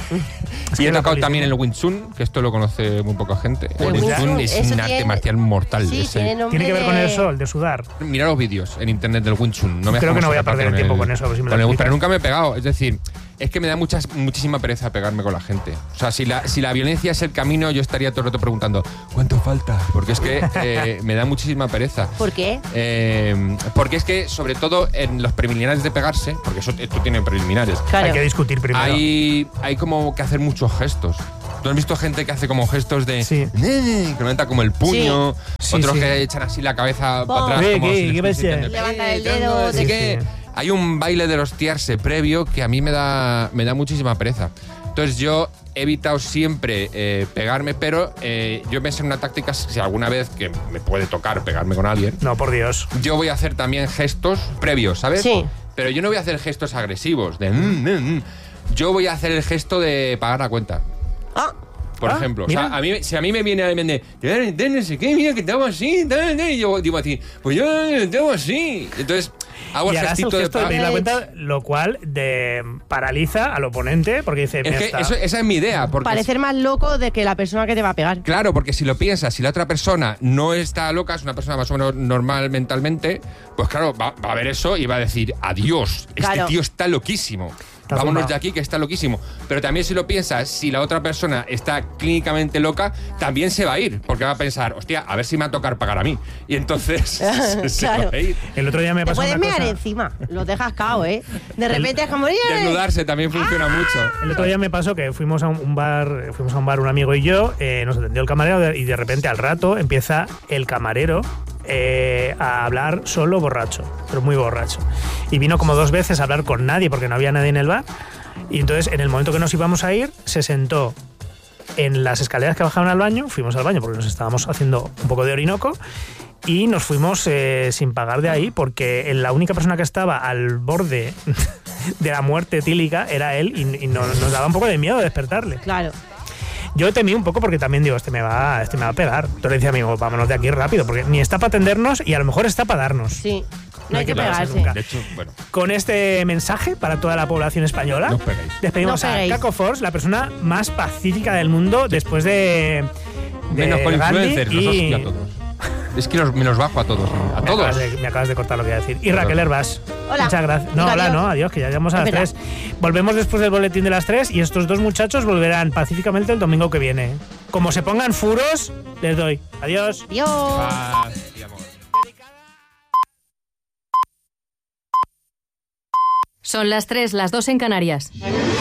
Speaker 1: Es
Speaker 2: y
Speaker 1: que
Speaker 2: he
Speaker 1: la
Speaker 2: tocado
Speaker 1: policía-
Speaker 2: también el Wing Chun, que esto lo conoce muy poca gente.
Speaker 3: El
Speaker 2: El
Speaker 3: Wing
Speaker 2: Wing Chun
Speaker 3: Chun,
Speaker 2: es
Speaker 3: eso
Speaker 2: un arte
Speaker 3: tiene-
Speaker 2: marcial mortal.
Speaker 3: Sí,
Speaker 2: ese.
Speaker 3: tiene nombre
Speaker 1: ¿Tiene que ver con
Speaker 3: de-
Speaker 1: el sol, de sudar?
Speaker 2: Mira los vídeos en internet del Wing Chun. No me
Speaker 1: Creo que
Speaker 2: dejamos
Speaker 1: no voy a
Speaker 2: sacar
Speaker 1: perder el tiempo con eso, a ver si me lo
Speaker 2: con el-
Speaker 1: explicas.
Speaker 2: Pero nunca me he pegado. Es decir, es que me da muchas, muchísima pereza pegarme con la gente. O sea, si la, si la violencia es el camino, yo estaría todo el rato preguntando, ¿cuánto falta? Porque es que eh, me da muchísima pereza.
Speaker 3: ¿Por qué?
Speaker 2: Eh, porque es que, sobre todo en los preliminares de pegarse, porque eso esto tiene preliminares,
Speaker 3: Claro.
Speaker 1: Hay que discutir primero.
Speaker 2: hay, hay como que hacer muchos gestos. ¿Tú has visto gente que hace como gestos de...
Speaker 1: Sí.
Speaker 2: que levanta como el puño,
Speaker 1: Sí.
Speaker 2: otros
Speaker 1: Sí, sí.
Speaker 2: que echan así la cabeza
Speaker 3: Pum.
Speaker 2: para atrás
Speaker 1: ¿Qué,
Speaker 2: como
Speaker 1: qué,
Speaker 2: si les
Speaker 1: qué
Speaker 2: estuviese
Speaker 1: pasa?
Speaker 2: diciendo,
Speaker 3: Levanta el
Speaker 2: "Eh,
Speaker 3: dedo",
Speaker 2: Así
Speaker 1: sí,
Speaker 2: que
Speaker 1: sí.
Speaker 2: hay un baile de los hostiarse previo que a mí me da, me da muchísima pereza. Entonces yo he evitado siempre eh, pegarme, pero eh, yo pensé en una táctica, si alguna vez que me puede tocar pegarme con alguien,
Speaker 1: No, por Dios.
Speaker 2: yo voy a hacer también gestos previos, ¿sabes?
Speaker 3: Sí.
Speaker 2: Pero yo no voy a hacer gestos agresivos, de... "Mm, mm, mm". Yo voy a hacer el gesto de pagar la cuenta.
Speaker 3: Ah,
Speaker 2: Por
Speaker 1: Ah,
Speaker 2: ejemplo, o
Speaker 1: mira.
Speaker 2: sea, a mí, si a mí me viene alguien de, "Te- te- no sé qué, mira que estaba así, tal, tal", y yo digo así, pues yo estaba así. Entonces, hago
Speaker 1: Y
Speaker 2: el
Speaker 1: harás el
Speaker 2: gestito de
Speaker 1: gesto de
Speaker 2: pagar.
Speaker 1: pedir la cuenta, lo cual de, paraliza al oponente porque dice...
Speaker 2: Es
Speaker 1: "Mira,
Speaker 2: que
Speaker 1: está".
Speaker 2: eso- esa es mi idea. Porque
Speaker 3: parecer más loco de que la persona que te va a pegar.
Speaker 2: Claro, porque si lo piensas, si la otra persona no está loca, es una persona más o menos normal mentalmente, pues claro, va, va a ver eso y va a decir, adiós, este
Speaker 3: Claro.
Speaker 2: tío está loquísimo.
Speaker 1: Está
Speaker 2: Vámonos
Speaker 1: zumbado.
Speaker 2: de aquí que está loquísimo. Pero también si lo piensas, si la otra persona está clínicamente loca, también se va a ir, porque va a pensar, hostia, a ver si me va a tocar pagar a mí. Y entonces se, se
Speaker 3: Claro.
Speaker 2: va a ir.
Speaker 1: El otro día me
Speaker 3: Te
Speaker 1: pasó
Speaker 3: puedes
Speaker 1: una
Speaker 3: mear
Speaker 1: cosa...
Speaker 3: encima. Los dejas cao, ¿eh? De repente es como...
Speaker 2: Desnudarse también funciona mucho.
Speaker 1: El otro día me pasó que fuimos a un un bar, fuimos a un bar un amigo y yo, eh, nos atendió el camarero de- y de repente al rato empieza el camarero eh, a hablar solo borracho, pero muy borracho. Y vino como dos veces a hablar con nadie porque no había nadie en el bar. Y entonces en el momento que nos íbamos a ir, se sentó en las escaleras que bajaban al baño, fuimos al baño porque nos estábamos haciendo un poco de orinoco y nos fuimos eh, sin pagar de ahí porque la única persona que estaba al borde de la muerte etílica era él y, y no- nos daba un poco de miedo despertarle.
Speaker 3: Claro.
Speaker 1: Yo temí un poco porque también digo, este me va, este me va a pegar. Entonces le decía, amigo, vámonos de aquí rápido porque ni está para atendernos y a lo mejor está para darnos.
Speaker 3: Sí. No hay que
Speaker 1: pegarse
Speaker 3: pegarse.
Speaker 1: nunca.
Speaker 2: De hecho, bueno,
Speaker 1: Con este mensaje para toda la población española,
Speaker 2: no os peguéis.
Speaker 1: despedimos
Speaker 3: No
Speaker 1: a
Speaker 3: peguéis.
Speaker 1: Caco Force, la persona más pacífica del mundo después de, de
Speaker 2: Menos con
Speaker 1: Gandhi
Speaker 2: influencers, los
Speaker 1: y-
Speaker 2: hostia a todos. Es que los, me los bajo a todos. A
Speaker 1: Me
Speaker 2: todos.
Speaker 1: acabas, de, me acabas de cortar lo que iba a decir. Y Raquel Herbás.
Speaker 3: Hola.
Speaker 1: Muchas gracias. No,
Speaker 3: Digo
Speaker 1: hola,
Speaker 3: adiós.
Speaker 1: no, adiós, que ya llegamos a las
Speaker 3: Espera.
Speaker 1: tres. Volvemos después del boletín de las tres y estos dos muchachos volverán pacíficamente el domingo que viene. Como se pongan furos, les doy. Adiós.
Speaker 3: Adiós.
Speaker 2: Paz y amor.
Speaker 5: Son las tres, las dos en Canarias.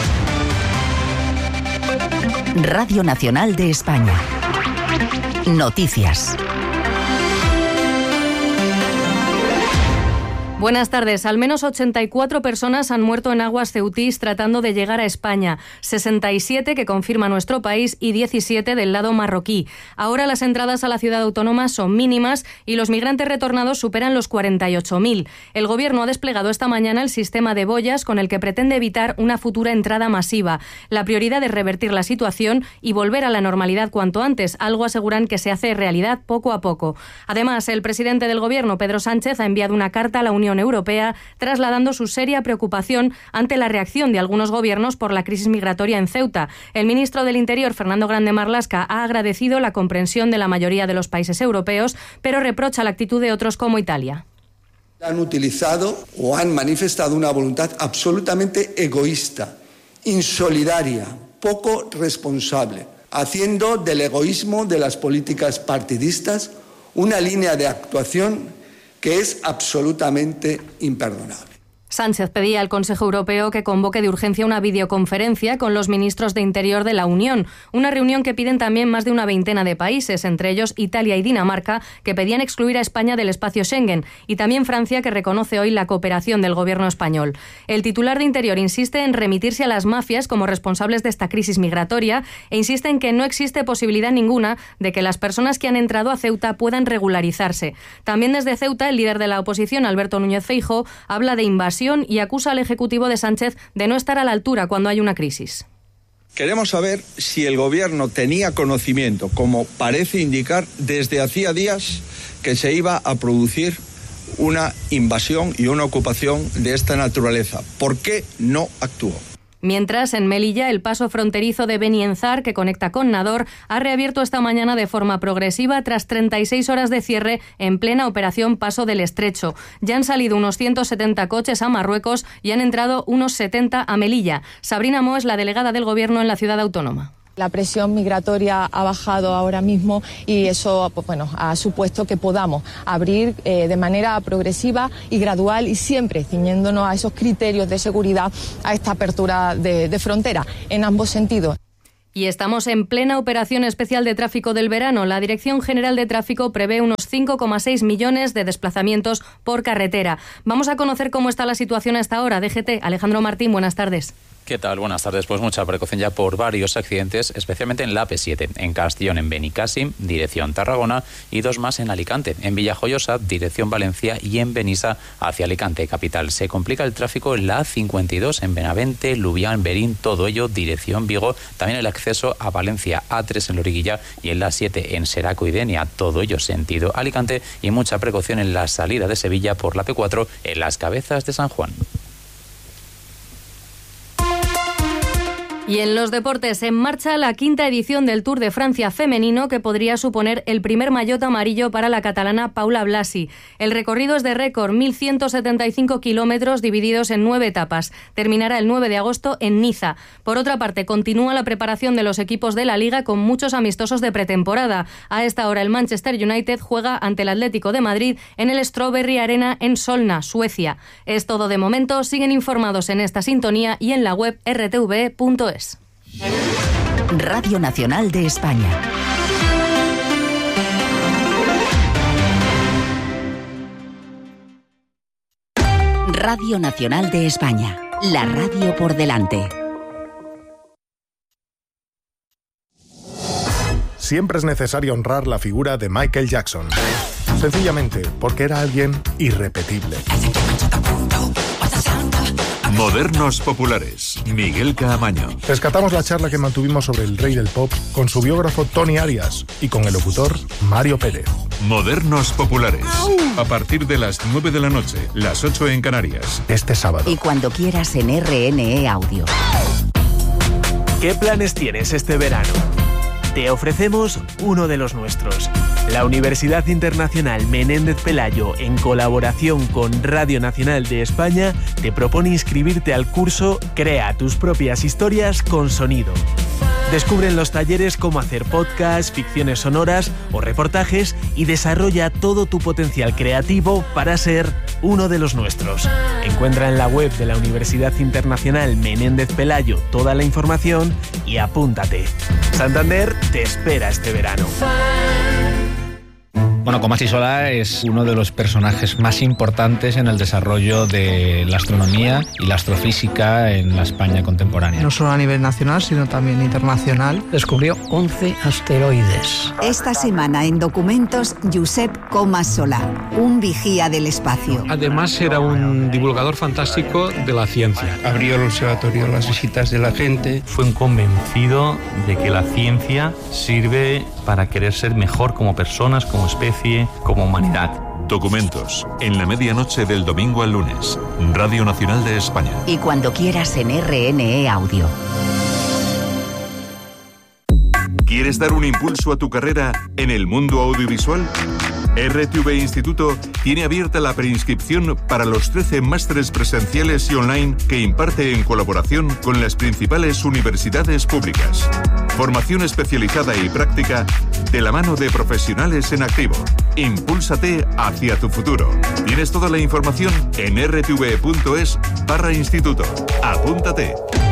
Speaker 6: Radio Nacional de España. Noticias.
Speaker 5: Buenas tardes. Al menos ochenta y cuatro personas han muerto en aguas ceutís tratando de llegar a España. sesenta y siete que confirma nuestro país y diecisiete del lado marroquí. Ahora las entradas a la ciudad autónoma son mínimas y los migrantes retornados superan los cuarenta y ocho mil. El Gobierno ha desplegado esta mañana el sistema de boyas con el que pretende evitar una futura entrada masiva. La prioridad es revertir la situación y volver a la normalidad cuanto antes, algo aseguran que se hace realidad poco a poco. Además, el presidente del Gobierno, Pedro Sánchez, ha enviado una carta a la Unión Europea trasladando su seria preocupación ante la reacción de algunos gobiernos por la crisis migratoria en Ceuta. El ministro del Interior, Fernando Grande Marlaska, ha agradecido la comprensión de la mayoría de los países europeos, pero reprocha la actitud de otros como Italia.
Speaker 7: Han utilizado o han manifestado una voluntad absolutamente egoísta, insolidaria, poco responsable, haciendo del egoísmo de las políticas partidistas una línea de actuación que es absolutamente imperdonable.
Speaker 5: Sánchez pedía al Consejo Europeo que convoque de urgencia una videoconferencia con los ministros de Interior de la Unión, una reunión que piden también más de una veintena de países, entre ellos Italia y Dinamarca, que pedían excluir a España del espacio Schengen, y también Francia, que reconoce hoy la cooperación del Gobierno español. El titular de Interior insiste en remitirse a las mafias como responsables de esta crisis migratoria e insiste en que no existe posibilidad ninguna de que las personas que han entrado a Ceuta puedan regularizarse. También desde Ceuta, el líder de la oposición, Alberto Núñez Feijóo, habla de invasión y acusa al Ejecutivo de Sánchez de no estar a la altura cuando hay una crisis.
Speaker 8: Queremos saber si el Gobierno tenía conocimiento, como parece indicar, desde hacía días que se iba a producir una invasión y una ocupación de esta naturaleza. ¿Por qué no actuó?
Speaker 5: Mientras, en Melilla, el paso fronterizo de Benienzar, que conecta con Nador, ha reabierto esta mañana de forma progresiva tras treinta y seis horas de cierre en plena operación Paso del Estrecho. Ya han salido unos ciento setenta coches a Marruecos y han entrado unos setenta a Melilla. Sabrina Mo es la delegada del Gobierno en la ciudad autónoma.
Speaker 9: La presión migratoria ha bajado ahora mismo y eso pues bueno, ha supuesto que podamos abrir eh, de manera progresiva y gradual y siempre ciñéndonos a esos criterios de seguridad a esta apertura de, de frontera en ambos sentidos.
Speaker 5: Y estamos en plena operación especial de tráfico del verano. La Dirección General de Tráfico prevé unos cinco coma seis millones de desplazamientos por carretera. Vamos a conocer cómo está la situación a esta hora. D G T, Alejandro Martín, buenas tardes.
Speaker 10: ¿Qué tal? Buenas tardes. Pues mucha precaución ya por varios accidentes, especialmente en la A P siete, en Castellón, en Benicàssim, dirección Tarragona, y dos más en Alicante, en Villajoyosa, dirección Valencia, y en Benissa, hacia Alicante, capital. Se complica el tráfico en la A cincuenta y dos, en Benavente, Lubián, Berín, todo ello, dirección Vigo, también el acceso a Valencia, A tres en Loriguilla, y en la A siete en Seraco y Denia, todo ello sentido Alicante, y mucha precaución en la salida de Sevilla por la P cuatro, en Las Cabezas de San Juan.
Speaker 5: Y en los deportes, en marcha la quinta edición del Tour de Francia femenino, que podría suponer el primer maillot amarillo para la catalana Paula Blasi. El recorrido es de récord, mil ciento setenta y cinco kilómetros divididos en nueve etapas. Terminará el nueve de agosto en Niza. Por otra parte, continúa la preparación de los equipos de la Liga con muchos amistosos de pretemporada. A esta hora el Manchester United juega ante el Atlético de Madrid en el Strawberry Arena en Solna, Suecia. Es todo de momento. Siguen informados en esta sintonía y en la web erre te ve punto es.
Speaker 6: Radio Nacional de España. Radio Nacional de España. La radio por delante.
Speaker 11: Siempre es necesario honrar la figura de Michael Jackson. Sencillamente porque era alguien irrepetible.
Speaker 12: Modernos populares. Miguel Caamaño.
Speaker 11: Rescatamos la charla que mantuvimos sobre el rey del pop con su biógrafo Tony Arias y con el locutor Mario Pérez.
Speaker 12: Modernos populares. A partir de las nueve de la noche, las ocho en Canarias.
Speaker 11: Este sábado.
Speaker 6: Y cuando quieras en R N E Audio.
Speaker 13: ¿Qué planes tienes este verano? Te ofrecemos uno de los nuestros. La Universidad Internacional Menéndez Pelayo, en colaboración con Radio Nacional de España, te propone inscribirte al curso Crea tus propias historias con sonido. Descubre en los talleres cómo hacer podcasts, ficciones sonoras o reportajes y desarrolla todo tu potencial creativo para ser uno de los nuestros. Encuentra en la web de la Universidad Internacional Menéndez Pelayo toda la información y apúntate. Santander te espera este verano.
Speaker 14: Bueno, Comas y Solà es uno de los personajes más importantes en el desarrollo de la astronomía y la astrofísica en la España contemporánea.
Speaker 15: No solo a nivel nacional, sino también internacional.
Speaker 16: Descubrió once asteroides.
Speaker 17: Esta semana en Documentos, Josep Comas Solà, un vigía del espacio.
Speaker 16: Además era un divulgador fantástico de la ciencia.
Speaker 18: Abrió el observatorio a las visitas de la gente.
Speaker 19: Fue un convencido de que la ciencia sirve para querer ser mejor como personas, como especie, como humanidad.
Speaker 12: Documentos, en la medianoche del domingo al lunes, Radio Nacional de España.
Speaker 6: Y cuando quieras en R N E Audio.
Speaker 12: ¿Quieres dar un impulso a tu carrera en el mundo audiovisual? R T V Instituto tiene abierta la preinscripción para los trece másteres presenciales y online que imparte en colaboración con las principales universidades públicas. Formación especializada y práctica de la mano de profesionales en activo. Impúlsate hacia tu futuro. Tienes toda la información en r t v punto es barra instituto. Apúntate.